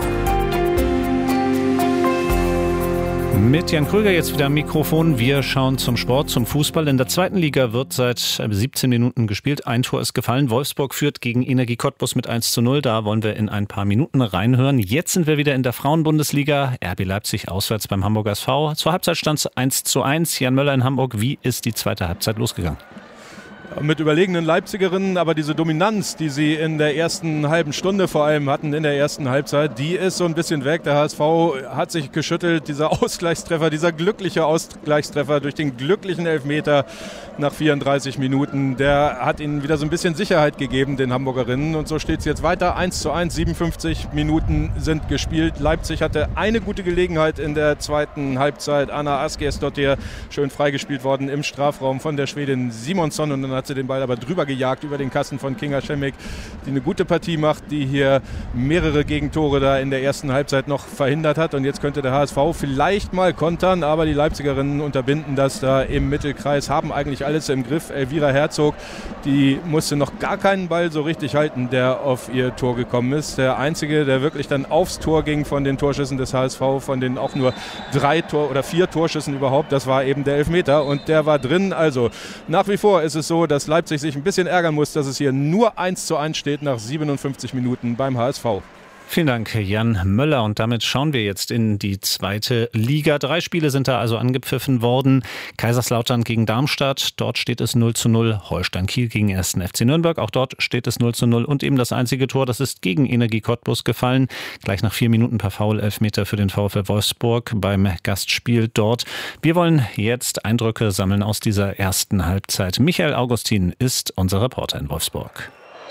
Mit Jan Kröger jetzt wieder am Mikrofon. Wir schauen zum Sport, zum Fußball. In der zweiten Liga wird seit 17 Minuten gespielt. Ein Tor ist gefallen. Wolfsburg führt gegen Energie Cottbus mit 1:0. Da wollen wir in ein paar Minuten reinhören. Jetzt sind wir wieder in der Frauenbundesliga. RB Leipzig auswärts beim Hamburger SV. Zur Halbzeit stand es 1:1. Jan Möller in Hamburg. Wie ist die zweite Halbzeit losgegangen? Mit überlegenen Leipzigerinnen, aber diese Dominanz, die sie in der ersten halben Stunde vor allem hatten, in der ersten Halbzeit, die ist so ein bisschen weg. Der HSV hat sich geschüttelt, dieser Ausgleichstreffer, dieser glückliche Ausgleichstreffer durch den glücklichen Elfmeter nach 34 Minuten, der hat ihnen wieder so ein bisschen Sicherheit gegeben, den Hamburgerinnen. Und so steht es jetzt weiter, 1:1, 57 Minuten sind gespielt. Leipzig hatte eine gute Gelegenheit in der zweiten Halbzeit. Anna Aski ist dort hier schön freigespielt worden im Strafraum von der Schwedin Simonsson und dann hat sie den Ball aber drüber gejagt über den Kasten von Kinga Schemmik, die eine gute Partie macht, die hier mehrere Gegentore da in der ersten Halbzeit noch verhindert hat. Und jetzt könnte der HSV vielleicht mal kontern, aber die Leipzigerinnen unterbinden das da im Mittelkreis, haben eigentlich alles im Griff. Elvira Herzog, die musste noch gar keinen Ball so richtig halten, der auf ihr Tor gekommen ist. Der einzige, der wirklich dann aufs Tor ging von den Torschüssen des HSV, von den auch nur 4 Torschüssen überhaupt, das war eben der Elfmeter und der war drin. Also nach wie vor ist es so, dass Leipzig sich ein bisschen ärgern muss, dass es hier nur 1:1 steht nach 57 Minuten beim HSV. Vielen Dank, Jan Möller. Und damit schauen wir jetzt in die zweite Liga. 3 Spiele sind da also angepfiffen worden. Kaiserslautern gegen Darmstadt, dort steht es 0:0. Holstein Kiel gegen 1. FC Nürnberg, auch dort steht es 0:0. Und eben das einzige Tor, das ist gegen Energie Cottbus gefallen. Gleich nach 4 Minuten per Foul, Elfmeter für den VfL Wolfsburg beim Gastspiel dort. Wir wollen jetzt Eindrücke sammeln aus dieser ersten Halbzeit. Michael Augustin ist unser Reporter in Wolfsburg.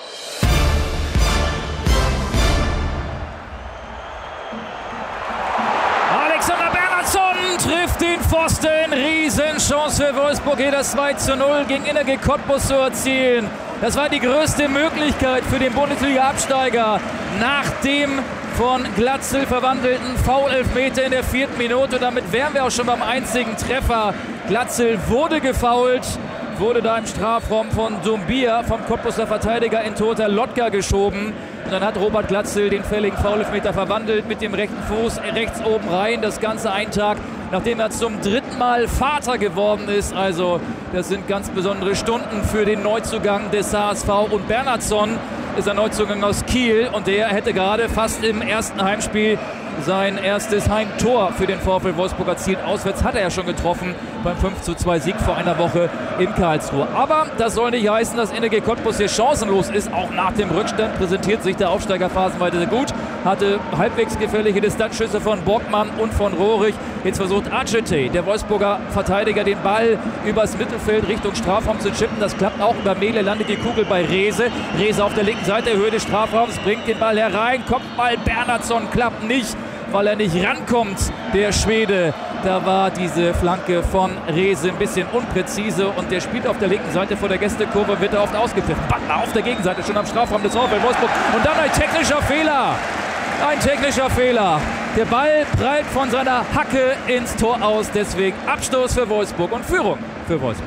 Trifft den Pfosten, Riesenchance für Wolfsburg, hier das 2:0 gegen Energie Cottbus zu erzielen. Das war die größte Möglichkeit für den Bundesliga-Absteiger nach dem von Glatzel verwandelten Foul-Elfmeter in der 4. Minute. Und damit wären wir auch schon beim einzigen Treffer. Glatzel wurde gefoult, wurde da im Strafraum von Dumbia vom Cottbuser Verteidiger in toter Lotka geschoben. Und dann hat Robert Glatzel den fälligen Foul-Elfmeter verwandelt mit dem rechten Fuß rechts oben rein. Das Ganze einen Tag, nachdem er zum 3. Mal Vater geworden ist. Also das sind ganz besondere Stunden für den Neuzugang des HSV. Und Bernhardsson ist ein Neuzugang aus Kiel und der hätte gerade fast im ersten Heimspiel sein erstes Heimtor für den VfL Wolfsburg erzielt. Auswärts hat er ja schon getroffen beim 5:2 Sieg vor einer Woche in Karlsruhe. Aber das soll nicht heißen, dass Energie Cottbus hier chancenlos ist. Auch nach dem Rückstand präsentiert sich der Aufsteiger phasenweise sehr gut. Hatte halbwegs gefährliche Distanzschüsse von Borgmann und von Rohrig. Jetzt versucht Acete, der Wolfsburger Verteidiger, den Ball übers Mittelfeld Richtung Strafraum zu chippen. Das klappt auch. Über Mehle landet die Kugel bei Rehse. Rehse auf der linken Seite, Höhe des Strafraums, bringt den Ball herein. Kopfball Bernhardsson klappt nicht, weil er nicht rankommt, der Schwede. Da war diese Flanke von Rehse ein bisschen unpräzise und der spielt auf der linken Seite vor der Gästekurve, wird er oft ausgepfiffen. Butler auf der Gegenseite, schon am Strafraum des VfL Wolfsburg und dann ein technischer Fehler. Ein technischer Fehler. Der Ball prallt von seiner Hacke ins Tor aus, deswegen Abstoß für Wolfsburg und Führung für Wolfsburg.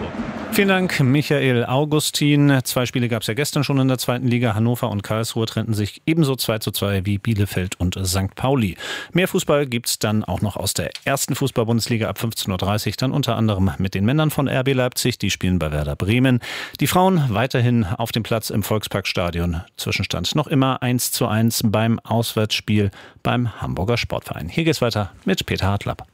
Vielen Dank, Michael Augustin. 2 Spiele gab es ja gestern schon in der 2. Liga. Hannover und Karlsruhe trennten sich ebenso 2:2 wie Bielefeld und St. Pauli. Mehr Fußball gibt es dann auch noch aus der 1. Fußball-Bundesliga ab 15:30 Uhr. Dann unter anderem mit den Männern von RB Leipzig. Die spielen bei Werder Bremen. Die Frauen weiterhin auf dem Platz im Volksparkstadion. Zwischenstand noch immer 1:1 beim Auswärtsspiel beim Hamburger Sportverein. Hier geht's weiter mit Peter Hartlapp.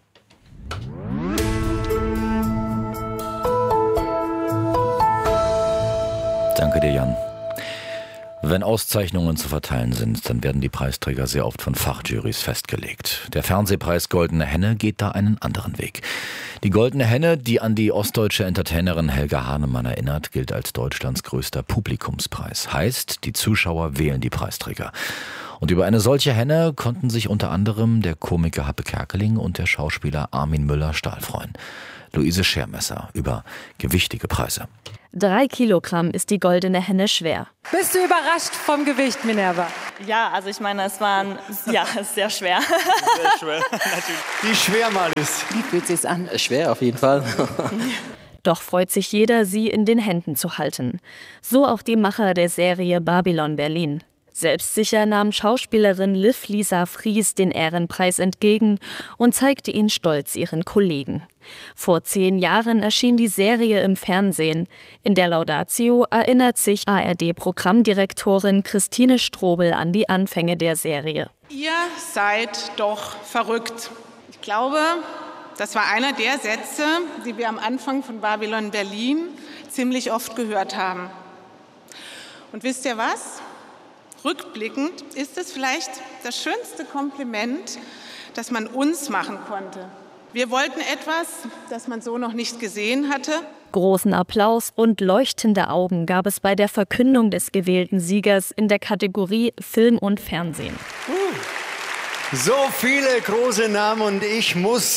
Danke dir, Jan. Wenn Auszeichnungen zu verteilen sind, dann werden die Preisträger sehr oft von Fachjurys festgelegt. Der Fernsehpreis Goldene Henne geht da einen anderen Weg. Die Goldene Henne, die an die ostdeutsche Entertainerin Helga Hahnemann erinnert, gilt als Deutschlands größter Publikumspreis. Heißt, die Zuschauer wählen die Preisträger. Und über eine solche Henne konnten sich unter anderem der Komiker Happe Kerkeling und der Schauspieler Armin Müller-Stahl freuen. Luise Schermesser über gewichtige Preise. 3 Kilogramm ist die Goldene Henne schwer. Bist du überrascht vom Gewicht, Minerva? Ja, also ich meine, es ist sehr schwer. Sehr schwer, natürlich. Wie schwer mal ist. Wie fühlt sich's an? Schwer auf jeden Fall. Doch freut sich jeder, sie in den Händen zu halten. So auch die Macher der Serie Babylon Berlin. Selbstsicher nahm Schauspielerin Liv Lisa Fries den Ehrenpreis entgegen und zeigte ihn stolz ihren Kollegen. Vor 10 Jahren erschien die Serie im Fernsehen. In der Laudatio erinnert sich ARD-Programmdirektorin Christine Strobel an die Anfänge der Serie. Ihr seid doch verrückt. Ich glaube, das war einer der Sätze, die wir am Anfang von Babylon Berlin ziemlich oft gehört haben. Und wisst ihr was? Rückblickend ist es vielleicht das schönste Kompliment, das man uns machen konnte. Wir wollten etwas, das man so noch nicht gesehen hatte. Großen Applaus und leuchtende Augen gab es bei der Verkündung des gewählten Siegers in der Kategorie Film und Fernsehen. So viele große Namen und ich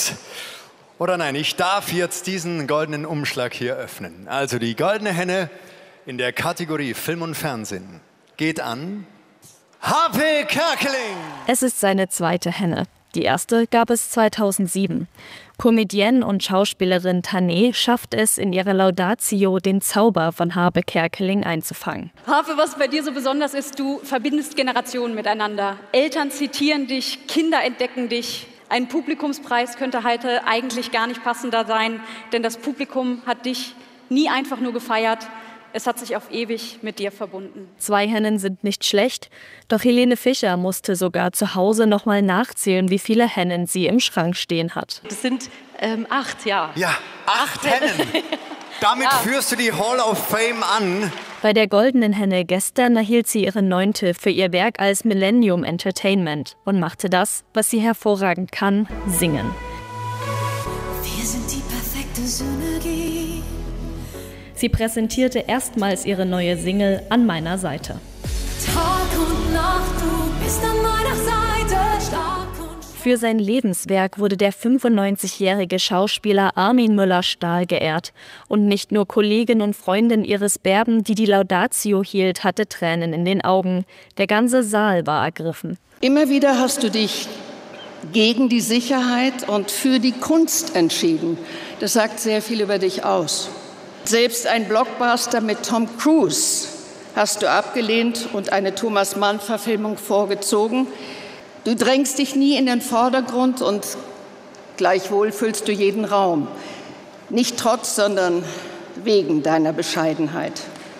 darf jetzt diesen goldenen Umschlag hier öffnen. Also die Goldene Henne in der Kategorie Film und Fernsehen geht an Happe Kerkeling. Es ist seine 2. Henne. Die erste gab es 2007. Comedienne und Schauspielerin Tané schafft es in ihrer Laudatio, den Zauber von Happe Kerkeling einzufangen. Happe, was bei dir so besonders ist, du verbindest Generationen miteinander. Eltern zitieren dich, Kinder entdecken dich. Ein Publikumspreis könnte heute eigentlich gar nicht passender sein, denn das Publikum hat dich nie einfach nur gefeiert. Es hat sich auf ewig mit dir verbunden. 2 Hennen sind nicht schlecht, doch Helene Fischer musste sogar zu Hause noch mal nachzählen, wie viele Hennen sie im Schrank stehen hat. Das sind 8, ja. Ja, 8 Hennen. Damit führst du die Hall of Fame an. Bei der Goldenen Henne gestern erhielt sie ihre 9. für ihr Werk als Millennium Entertainment und machte das, was sie hervorragend kann, singen. Wir sind die perfekte Synergie. Sie präsentierte erstmals ihre neue Single An meiner Seite. Tag und Nacht, du bist an meiner Seite, stark und Für sein Lebenswerk wurde der 95-jährige Schauspieler Armin Müller-Stahl geehrt. Und nicht nur Kollegin und Freundin Iris Berben, die die Laudatio hielt, hatte Tränen in den Augen. Der ganze Saal war ergriffen. Immer wieder hast du dich gegen die Sicherheit und für die Kunst entschieden. Das sagt sehr viel über dich aus. Selbst ein Blockbuster mit Tom Cruise hast du abgelehnt und eine Thomas Mann-Verfilmung vorgezogen. Du drängst dich nie in den Vordergrund und gleichwohl füllst du jeden Raum. Nicht trotz, sondern wegen deiner Bescheidenheit.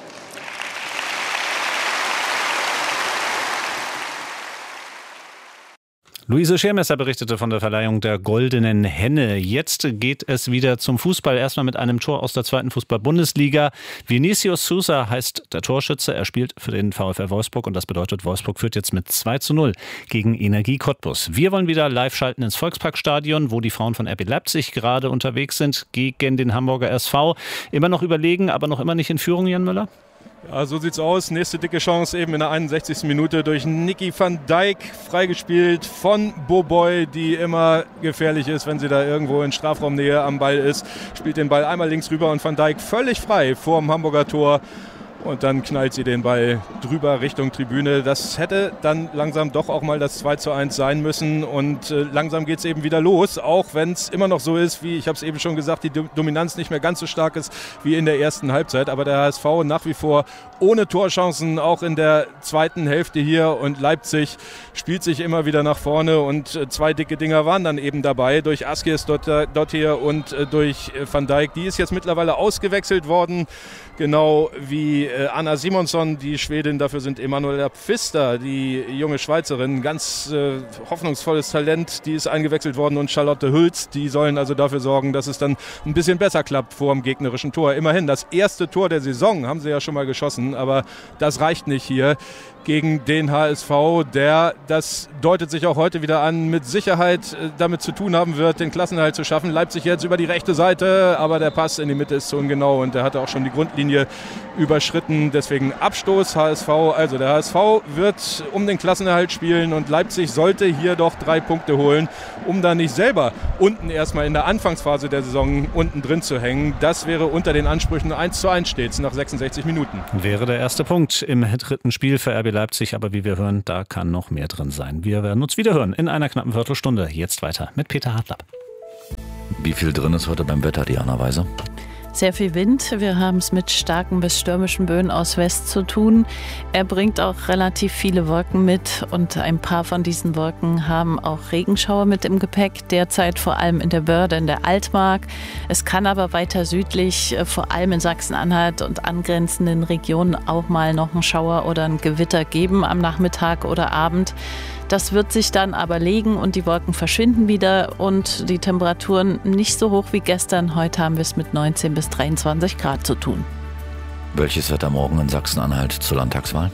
Luise Schermesser berichtete von der Verleihung der Goldenen Henne. Jetzt geht es wieder zum Fußball. Erstmal mit einem Tor aus der 2. Fußball-Bundesliga. Vinicius Sousa heißt der Torschütze. Er spielt für den VfL Wolfsburg und das bedeutet, Wolfsburg führt jetzt mit 2:0 gegen Energie Cottbus. Wir wollen wieder live schalten ins Volksparkstadion, wo die Frauen von RB Leipzig gerade unterwegs sind gegen den Hamburger SV. Immer noch überlegen, aber noch immer nicht in Führung, Jan Müller? Ja, so sieht's aus. Nächste dicke Chance eben in der 61. Minute durch Nicky van Dijk, freigespielt von Boboy, die immer gefährlich ist, wenn sie da irgendwo in Strafraumnähe am Ball ist. Spielt den Ball einmal links rüber und van Dijk völlig frei vorm Hamburger Tor. Und dann knallt sie den Ball drüber Richtung Tribüne. Das hätte dann langsam doch auch mal das 2:1 sein müssen. Und langsam geht es eben wieder los, auch wenn es immer noch so ist, wie ich habe es eben schon gesagt, die Dominanz nicht mehr ganz so stark ist wie in der ersten Halbzeit. Aber der HSV nach wie vor ohne Torchancen, auch in der zweiten Hälfte hier. Und Leipzig spielt sich immer wieder nach vorne. Und 2 dicke Dinger waren dann eben dabei durch Askies dort hier und durch Van Dijk. Die ist jetzt mittlerweile ausgewechselt worden. Genau wie Anna Simonsson, die Schwedin. Dafür sind Emanuela Pfister, die junge Schweizerin, ganz hoffnungsvolles Talent. Die ist eingewechselt worden und Charlotte Hülz. Die sollen also dafür sorgen, dass es dann ein bisschen besser klappt vor dem gegnerischen Tor. Immerhin, das erste Tor der Saison haben sie ja schon mal geschossen, aber das reicht nicht hier gegen den HSV, das deutet sich auch heute wieder an, mit Sicherheit damit zu tun haben wird, den Klassenerhalt zu schaffen. Leipzig jetzt über die rechte Seite, aber der Pass in die Mitte ist zu ungenau und der hatte auch schon die Grundlinie überschritten. Deswegen Abstoß HSV. Also der HSV wird um den Klassenerhalt spielen und Leipzig sollte hier doch 3 Punkte holen, um da nicht selber unten erstmal in der Anfangsphase der Saison unten drin zu hängen. Das wäre unter den Ansprüchen 1:1 stets nach 66 Minuten. Wäre der erste Punkt im 3. Spiel für RB Leipzig, aber wie wir hören, da kann noch mehr drin sein. Wir werden uns wieder hören in einer knappen Viertelstunde. Jetzt weiter mit Peter Hartlapp. Wie viel drin ist heute beim Wetter, Diana Weise? Sehr viel Wind. Wir haben es mit starken bis stürmischen Böen aus West zu tun. Er bringt auch relativ viele Wolken mit und ein paar von diesen Wolken haben auch Regenschauer mit im Gepäck. Derzeit vor allem in der Börde, in der Altmark. Es kann aber weiter südlich, vor allem in Sachsen-Anhalt und angrenzenden Regionen auch mal noch einen Schauer oder ein Gewitter geben am Nachmittag oder Abend. Das wird sich dann aber legen und die Wolken verschwinden wieder und die Temperaturen nicht so hoch wie gestern. Heute haben wir es mit 19 bis 23 Grad zu tun. Welches Wetter morgen in Sachsen-Anhalt zur Landtagswahl?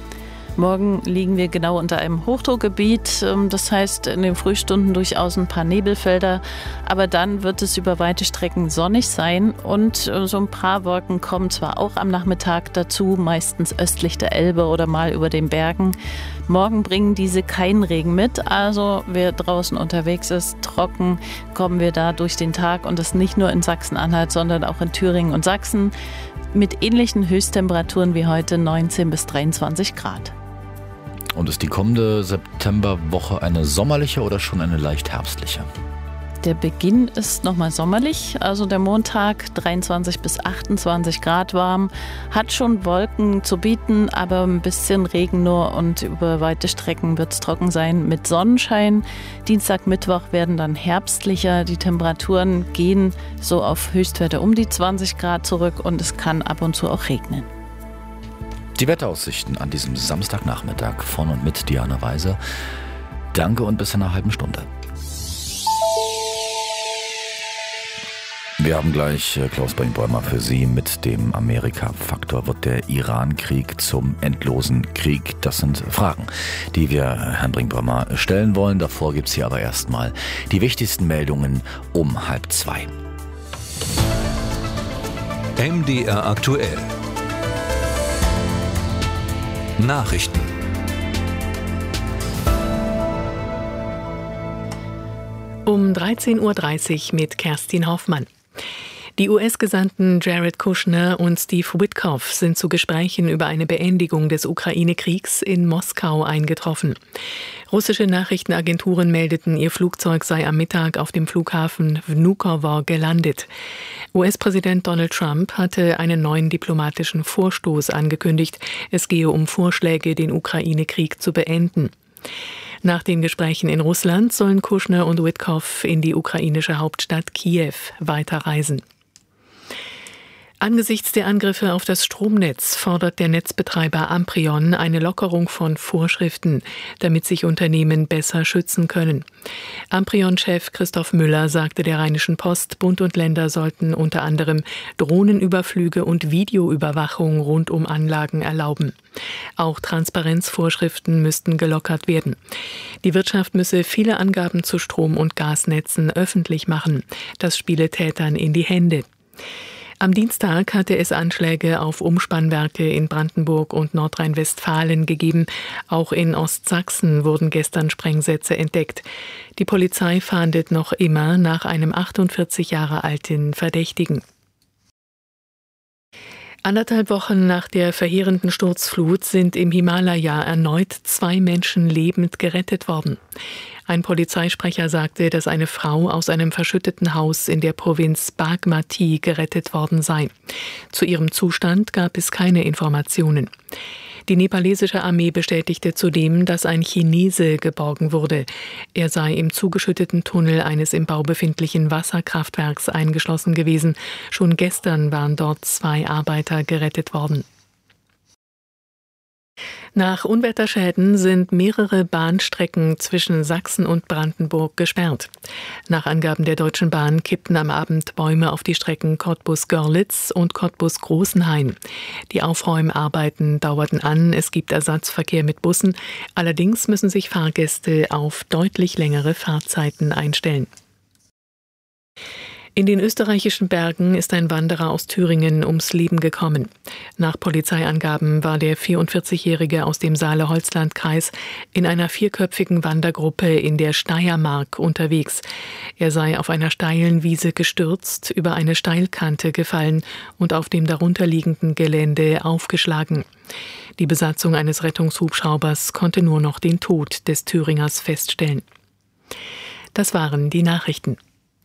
Morgen liegen wir genau unter einem Hochdruckgebiet. Das heißt, in den Frühstunden durchaus ein paar Nebelfelder. Aber dann wird es über weite Strecken sonnig sein. Und so ein paar Wolken kommen zwar auch am Nachmittag dazu, meistens östlich der Elbe oder mal über den Bergen. Morgen bringen diese keinen Regen mit. Also wer draußen unterwegs ist, trocken, kommen wir da durch den Tag. Und das nicht nur in Sachsen-Anhalt, sondern auch in Thüringen und Sachsen. Mit ähnlichen Höchsttemperaturen wie heute, 19 bis 23 Grad. Und ist die kommende Septemberwoche eine sommerliche oder schon eine leicht herbstliche? Der Beginn ist nochmal sommerlich, also der Montag 23 bis 28 Grad warm, hat schon Wolken zu bieten, aber ein bisschen Regen nur und über weite Strecken wird es trocken sein mit Sonnenschein. Dienstag, Mittwoch werden dann herbstlicher, die Temperaturen gehen so auf Höchstwerte um die 20 Grad zurück und es kann ab und zu auch regnen. Die Wetteraussichten an diesem Samstagnachmittag von und mit Diana Weise. Danke und bis in einer halben Stunde. Wir haben gleich Klaus Bringbäumer für Sie. Mit dem Amerika-Faktor wird der Iran-Krieg zum endlosen Krieg. Das sind Fragen, die wir Herrn Bringbäumer stellen wollen. Davor gibt es hier aber erstmal die wichtigsten Meldungen um 1:30. MDR aktuell. Nachrichten. Um 13:30 Uhr mit Kerstin Hoffmann. Die US-Gesandten Jared Kushner und Steve Witkoff sind zu Gesprächen über eine Beendigung des Ukraine-Kriegs in Moskau eingetroffen. Russische Nachrichtenagenturen meldeten, ihr Flugzeug sei am Mittag auf dem Flughafen Vnukovo gelandet. US-Präsident Donald Trump hatte einen neuen diplomatischen Vorstoß angekündigt. Es gehe um Vorschläge, den Ukraine-Krieg zu beenden. Nach den Gesprächen in Russland sollen Kushner und Witkoff in die ukrainische Hauptstadt Kiew weiterreisen. Angesichts der Angriffe auf das Stromnetz fordert der Netzbetreiber Amprion eine Lockerung von Vorschriften, damit sich Unternehmen besser schützen können. Amprion-Chef Christoph Müller sagte der Rheinischen Post, Bund und Länder sollten unter anderem Drohnenüberflüge und Videoüberwachung rund um Anlagen erlauben. Auch Transparenzvorschriften müssten gelockert werden. Die Wirtschaft müsse viele Angaben zu Strom- und Gasnetzen öffentlich machen. Das spiele Tätern in die Hände. Am Dienstag hatte es Anschläge auf Umspannwerke in Brandenburg und Nordrhein-Westfalen gegeben. Auch in Ostsachsen wurden gestern Sprengsätze entdeckt. Die Polizei fahndet noch immer nach einem 48 Jahre alten Verdächtigen. 1,5 Wochen nach der verheerenden Sturzflut sind im Himalaya erneut 2 Menschen lebend gerettet worden. Ein Polizeisprecher sagte, dass eine Frau aus einem verschütteten Haus in der Provinz Bagmati gerettet worden sei. Zu ihrem Zustand gab es keine Informationen. Die nepalesische Armee bestätigte zudem, dass ein Chinese geborgen wurde. Er sei im zugeschütteten Tunnel eines im Bau befindlichen Wasserkraftwerks eingeschlossen gewesen. Schon gestern waren dort 2 Arbeiter gerettet worden. Nach Unwetterschäden sind mehrere Bahnstrecken zwischen Sachsen und Brandenburg gesperrt. Nach Angaben der Deutschen Bahn kippten am Abend Bäume auf die Strecken Cottbus-Görlitz und Cottbus-Großenhain. Die Aufräumarbeiten dauerten an, es gibt Ersatzverkehr mit Bussen. Allerdings müssen sich Fahrgäste auf deutlich längere Fahrzeiten einstellen. In den österreichischen Bergen ist ein Wanderer aus Thüringen ums Leben gekommen. Nach Polizeiangaben war der 44-Jährige aus dem Saale-Holzland-Kreis in einer 4-köpfigen Wandergruppe in der Steiermark unterwegs. Er sei auf einer steilen Wiese gestürzt, über eine Steilkante gefallen und auf dem darunterliegenden Gelände aufgeschlagen. Die Besatzung eines Rettungshubschraubers konnte nur noch den Tod des Thüringers feststellen. Das waren die Nachrichten.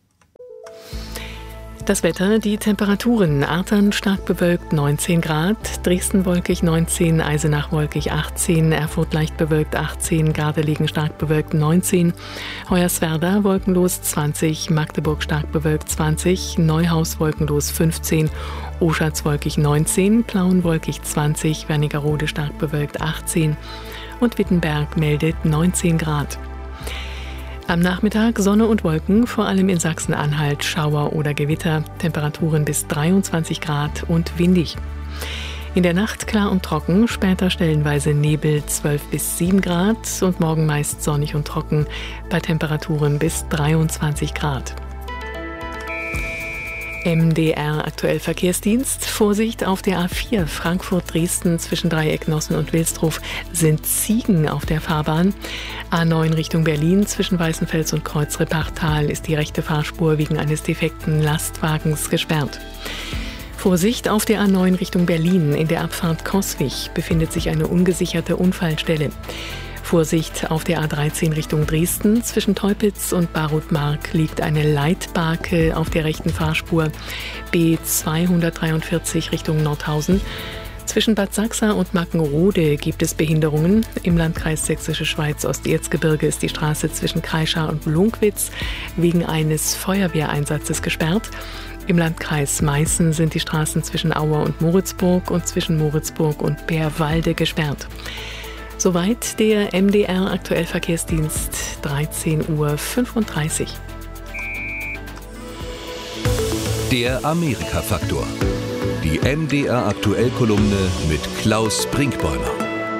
Das Wetter, die Temperaturen: Artern stark bewölkt 19 Grad, Dresden wolkig 19, Eisenach wolkig 18, Erfurt leicht bewölkt 18, Gardelegen stark bewölkt 19, Hoyerswerda wolkenlos 20, Magdeburg stark bewölkt 20, Neuhaus wolkenlos 15, Oschatz wolkig 19, Plauen wolkig 20, Wernigerode stark bewölkt 18 und Wittenberg meldet 19 Grad. Am Nachmittag Sonne und Wolken, vor allem in Sachsen-Anhalt Schauer oder Gewitter, Temperaturen bis 23 Grad und windig. In der Nacht klar und trocken, später stellenweise Nebel 12 bis 7 Grad und morgen meist sonnig und trocken bei Temperaturen bis 23 Grad. MDR aktuell Verkehrsdienst. Vorsicht auf der A4 Frankfurt-Dresden zwischen Dreiecknossen und Wilsdruf sind Ziegen auf der Fahrbahn. A9 Richtung Berlin zwischen Weißenfels und Kreuz-Reppachtal ist die rechte Fahrspur wegen eines defekten Lastwagens gesperrt. Vorsicht auf der A9 Richtung Berlin. In der Abfahrt Coswig befindet sich eine ungesicherte Unfallstelle. Vorsicht auf der A13 Richtung Dresden. Zwischen Teupitz und Barutmark liegt eine Leitbarke auf der rechten Fahrspur. B243 Richtung Nordhausen. Zwischen Bad Sachsa und Mackenrode gibt es Behinderungen. Im Landkreis Sächsische Schweiz Osterzgebirge ist die Straße zwischen Kreischa und Blunkwitz wegen eines Feuerwehreinsatzes gesperrt. Im Landkreis Meißen sind die Straßen zwischen Auer und Moritzburg und zwischen Moritzburg und Bärwalde gesperrt. Soweit der MDR aktuell Verkehrsdienst, 13:35 Uhr. Der Amerika-Faktor. Die MDR aktuell Kolumne mit Klaus Brinkbäumer.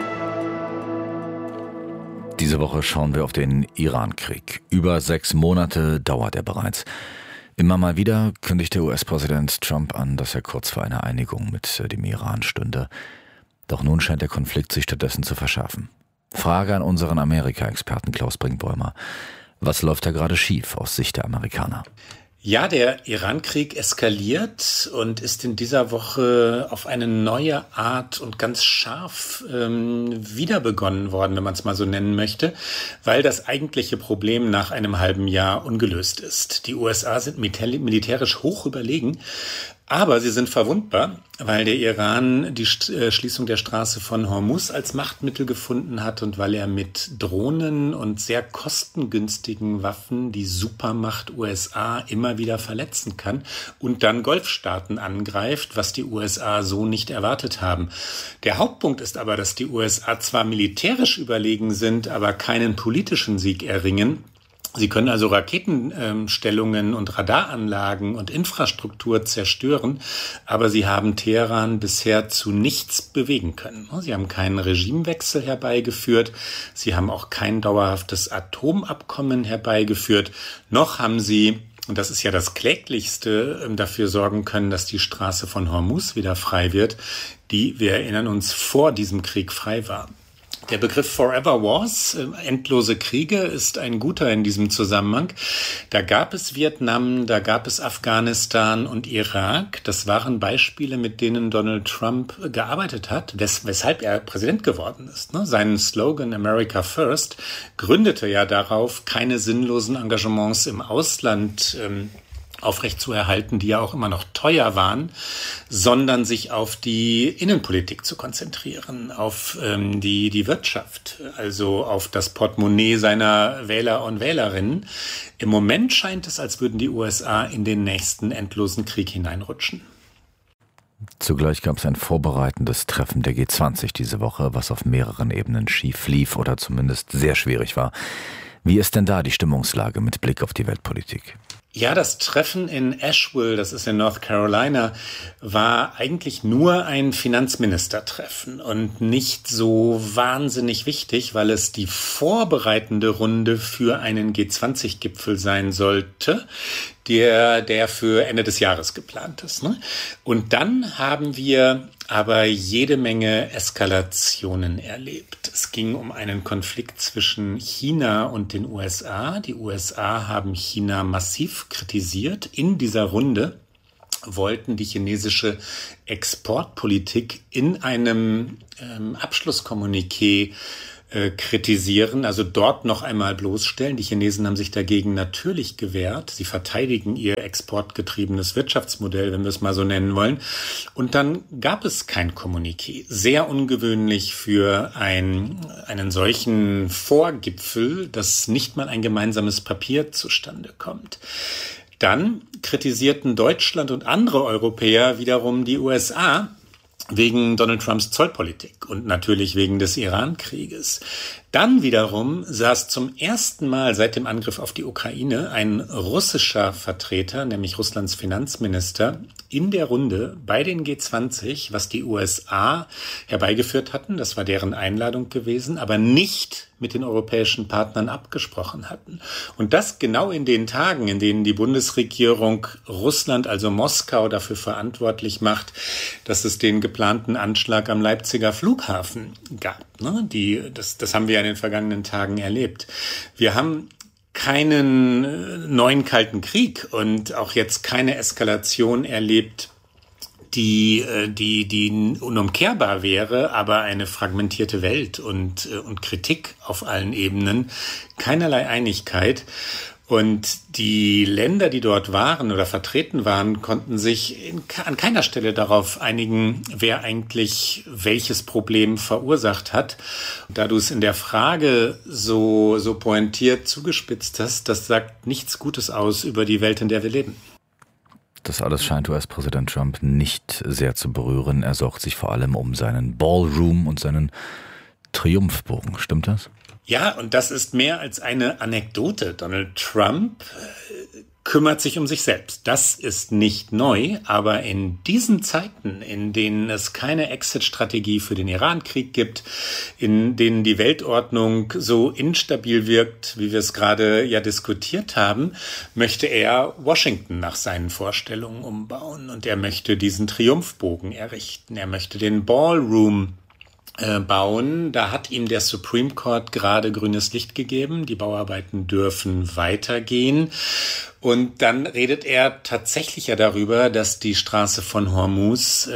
Diese Woche schauen wir auf den Iran-Krieg. Über 6 Monate dauert er bereits. Immer mal wieder kündigt der US-Präsident Trump an, dass er kurz vor einer Einigung mit dem Iran stünde. Doch nun scheint der Konflikt sich stattdessen zu verschärfen. Frage an unseren Amerika-Experten Klaus Brinkbäumer. Was läuft da gerade schief aus Sicht der Amerikaner? Ja, der Iran-Krieg eskaliert und ist in dieser Woche auf eine neue Art und ganz scharf wieder begonnen worden, wenn man es mal so nennen möchte, weil das eigentliche Problem nach einem halben Jahr ungelöst ist. Die USA sind militärisch hoch überlegen, aber sie sind verwundbar, weil der Iran die Schließung der Straße von Hormuz als Machtmittel gefunden hat und weil er mit Drohnen und sehr kostengünstigen Waffen die Supermacht USA immer wieder verletzen kann und dann Golfstaaten angreift, was die USA so nicht erwartet haben. Der Hauptpunkt ist aber, dass die USA zwar militärisch überlegen sind, aber keinen politischen Sieg erringen. Sie können also Raketenstellungen und Radaranlagen und Infrastruktur zerstören, aber sie haben Teheran bisher zu nichts bewegen können. Sie haben keinen Regimewechsel herbeigeführt, sie haben auch kein dauerhaftes Atomabkommen herbeigeführt, noch haben sie, und das ist ja das Kläglichste, dafür sorgen können, dass die Straße von Hormuz wieder frei wird, die, wir erinnern uns, vor diesem Krieg frei war. Der Begriff Forever Wars, endlose Kriege, ist ein guter in diesem Zusammenhang. Da gab es Vietnam, da gab es Afghanistan und Irak. Das waren Beispiele, mit denen Donald Trump gearbeitet hat, weshalb er Präsident geworden ist. Sein Slogan America First gründete ja darauf, keine sinnlosen Engagements im Ausland aufrechtzuerhalten, die ja auch immer noch teuer waren, sondern sich auf die Innenpolitik zu konzentrieren, auf die Wirtschaft, also auf das Portemonnaie seiner Wähler und Wählerinnen. Im Moment scheint es, als würden die USA in den nächsten endlosen Krieg hineinrutschen. Zugleich gab es ein vorbereitendes Treffen der G20 diese Woche, was auf mehreren Ebenen schief lief oder zumindest sehr schwierig war. Wie ist denn da die Stimmungslage mit Blick auf die Weltpolitik? Ja, das Treffen in Asheville, das ist in North Carolina, war eigentlich nur ein Finanzministertreffen und nicht so wahnsinnig wichtig, weil es die vorbereitende Runde für einen G20-Gipfel sein sollte, der für Ende des Jahres geplant ist. Und dann haben wir aber jede Menge Eskalationen erlebt. Es ging um einen Konflikt zwischen China und den USA. Die USA haben China massiv kritisiert. In dieser Runde wollten die chinesische Exportpolitik in einem Abschlusskommuniqué kritisieren, also dort noch einmal bloßstellen. Die Chinesen haben sich dagegen natürlich gewehrt. Sie verteidigen ihr exportgetriebenes Wirtschaftsmodell, wenn wir es mal so nennen wollen. Und dann gab es kein Kommuniqué. Sehr ungewöhnlich für einen solchen Vorgipfel, dass nicht mal ein gemeinsames Papier zustande kommt. Dann kritisierten Deutschland und andere Europäer wiederum die USA wegen Donald Trumps Zollpolitik und natürlich wegen des Iran-Krieges. Dann wiederum saß zum ersten Mal seit dem Angriff auf die Ukraine ein russischer Vertreter, nämlich Russlands Finanzminister, in der Runde bei den G20, was die USA herbeigeführt hatten. Das war deren Einladung gewesen, aber nicht mit den europäischen Partnern abgesprochen hatten. Und das genau in den Tagen, in denen die Bundesregierung Russland, also Moskau, dafür verantwortlich macht, dass es den geplanten Anschlag am Leipziger Flughafen gab. Das haben wir ja in den vergangenen Tagen erlebt. Wir haben keinen neuen Kalten Krieg und auch jetzt keine Eskalation erlebt, die unumkehrbar wäre, aber eine fragmentierte Welt und Kritik auf allen Ebenen, keinerlei Einigkeit. Und die Länder, die dort waren oder vertreten waren, konnten sich an keiner Stelle darauf einigen, wer eigentlich welches Problem verursacht hat. Und da du es in der Frage so pointiert zugespitzt hast, das sagt nichts Gutes aus über die Welt, in der wir leben. Das alles scheint US-Präsident Trump nicht sehr zu berühren. Er sorgt sich vor allem um seinen Ballroom und seinen Triumphbogen. Stimmt das? Ja, und das ist mehr als eine Anekdote. Donald Trump kümmert sich um sich selbst. Das ist nicht neu, aber in diesen Zeiten, in denen es keine Exit-Strategie für den Iran-Krieg gibt, in denen die Weltordnung so instabil wirkt, wie wir es gerade ja diskutiert haben, möchte er Washington nach seinen Vorstellungen umbauen. Und er möchte diesen Triumphbogen errichten. Er möchte den Ballroom bauen. Da hat ihm der Supreme Court gerade grünes Licht gegeben. Die Bauarbeiten dürfen weitergehen. Und dann redet er tatsächlich ja darüber, dass die Straße von Hormuz,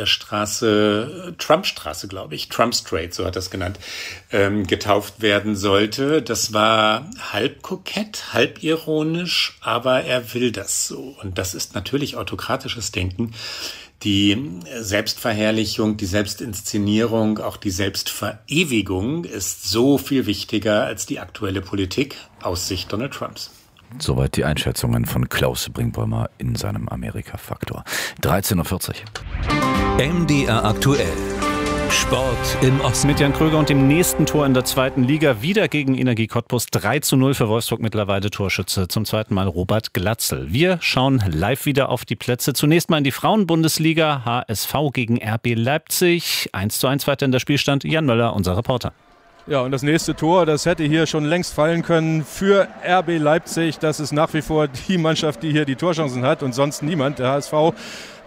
Trump-Straße, glaube ich, Trump Strait, so hat er es genannt, getauft werden sollte. Das war halb kokett, halb ironisch, aber er will das so. Und das ist natürlich autokratisches Denken. Die Selbstverherrlichung, die Selbstinszenierung, auch die Selbstverewigung ist so viel wichtiger als die aktuelle Politik aus Sicht Donald Trumps. Soweit die Einschätzungen von Klaus Brinkbäumer in seinem Amerika-Faktor. 13.40 Uhr. MDR aktuell. Sport im Osten. Mit Jan Kröger und dem nächsten Tor in der zweiten Liga. Wieder gegen Energie Cottbus. 3:0 für Wolfsburg, mittlerweile Torschütze. Zum zweiten Mal Robert Glatzel. Wir schauen live wieder auf die Plätze. Zunächst mal in die Frauenbundesliga. HSV gegen RB Leipzig. 1:1 weiter in der Spielstand. Jan Möller, unser Reporter. Ja, und das nächste Tor, das hätte hier schon längst fallen können für RB Leipzig. Das ist nach wie vor die Mannschaft, die hier die Torchancen hat und sonst niemand. Der HSV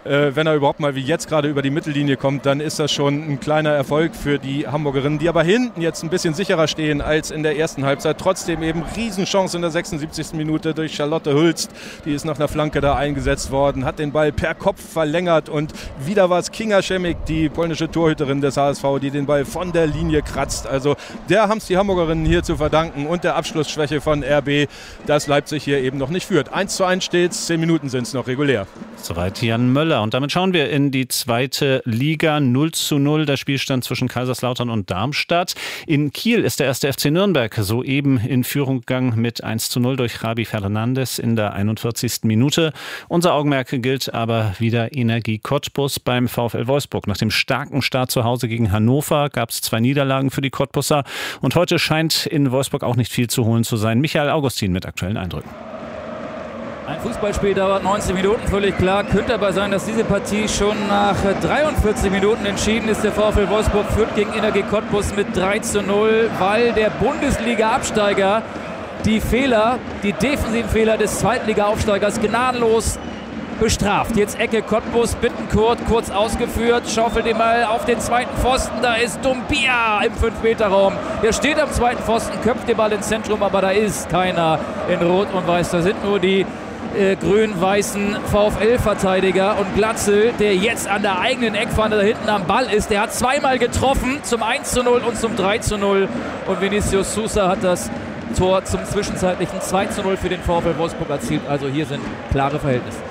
Wenn er überhaupt mal wie jetzt gerade über die Mittellinie kommt, dann ist das schon ein kleiner Erfolg für die Hamburgerinnen, die aber hinten jetzt ein bisschen sicherer stehen als in der ersten Halbzeit. Trotzdem eben Riesenchance in der 76. Minute durch Charlotte Hülst. Die ist nach einer Flanke da eingesetzt worden, hat den Ball per Kopf verlängert und wieder war es Kinga Schemmik, die polnische Torhüterin des HSV, die den Ball von der Linie kratzt. Also der haben es die Hamburgerinnen hier zu verdanken und der Abschlussschwäche von RB, dass Leipzig hier eben noch nicht führt. 1:1 steht's, 10 Minuten sind es noch regulär. Soweit Jan Möller. Und damit schauen wir in die zweite Liga. 0:0 der Spielstand zwischen Kaiserslautern und Darmstadt. In Kiel ist der 1. FC Nürnberg soeben in Führung gegangen mit 1:0 durch Javi Fernandes in der 41. Minute. Unser Augenmerk gilt aber wieder Energie Cottbus beim VfL Wolfsburg. Nach dem starken Start zu Hause gegen Hannover gab es 2 Niederlagen für die Cottbusser. Und heute scheint in Wolfsburg auch nicht viel zu holen zu sein. Michael Augustin mit aktuellen Eindrücken. Ein Fußballspiel dauert 90 Minuten, völlig klar. Könnte aber sein, dass diese Partie schon nach 43 Minuten entschieden ist. Der VfL Wolfsburg führt gegen Energie Cottbus mit 3:0, weil der Bundesliga-Absteiger die defensiven Fehler des Zweitliga-Aufsteigers gnadenlos bestraft. Jetzt Ecke Cottbus, Bittencourt, kurz ausgeführt, schaufelt den Ball auf den zweiten Pfosten. Da ist Doumbia im 5-Meter-Raum. Der steht am zweiten Pfosten, köpft den Ball ins Zentrum, aber da ist keiner in Rot und Weiß. Da sind nur die grün-weißen VfL-Verteidiger und Glatzel, der jetzt an der eigenen Eckfahne da hinten am Ball ist. Der hat zweimal getroffen, zum 1:0 und zum 3:0. Und Vinicius Sousa hat das Tor zum zwischenzeitlichen 2:0 für den VfL Wolfsburg erzielt. Also hier sind klare Verhältnisse.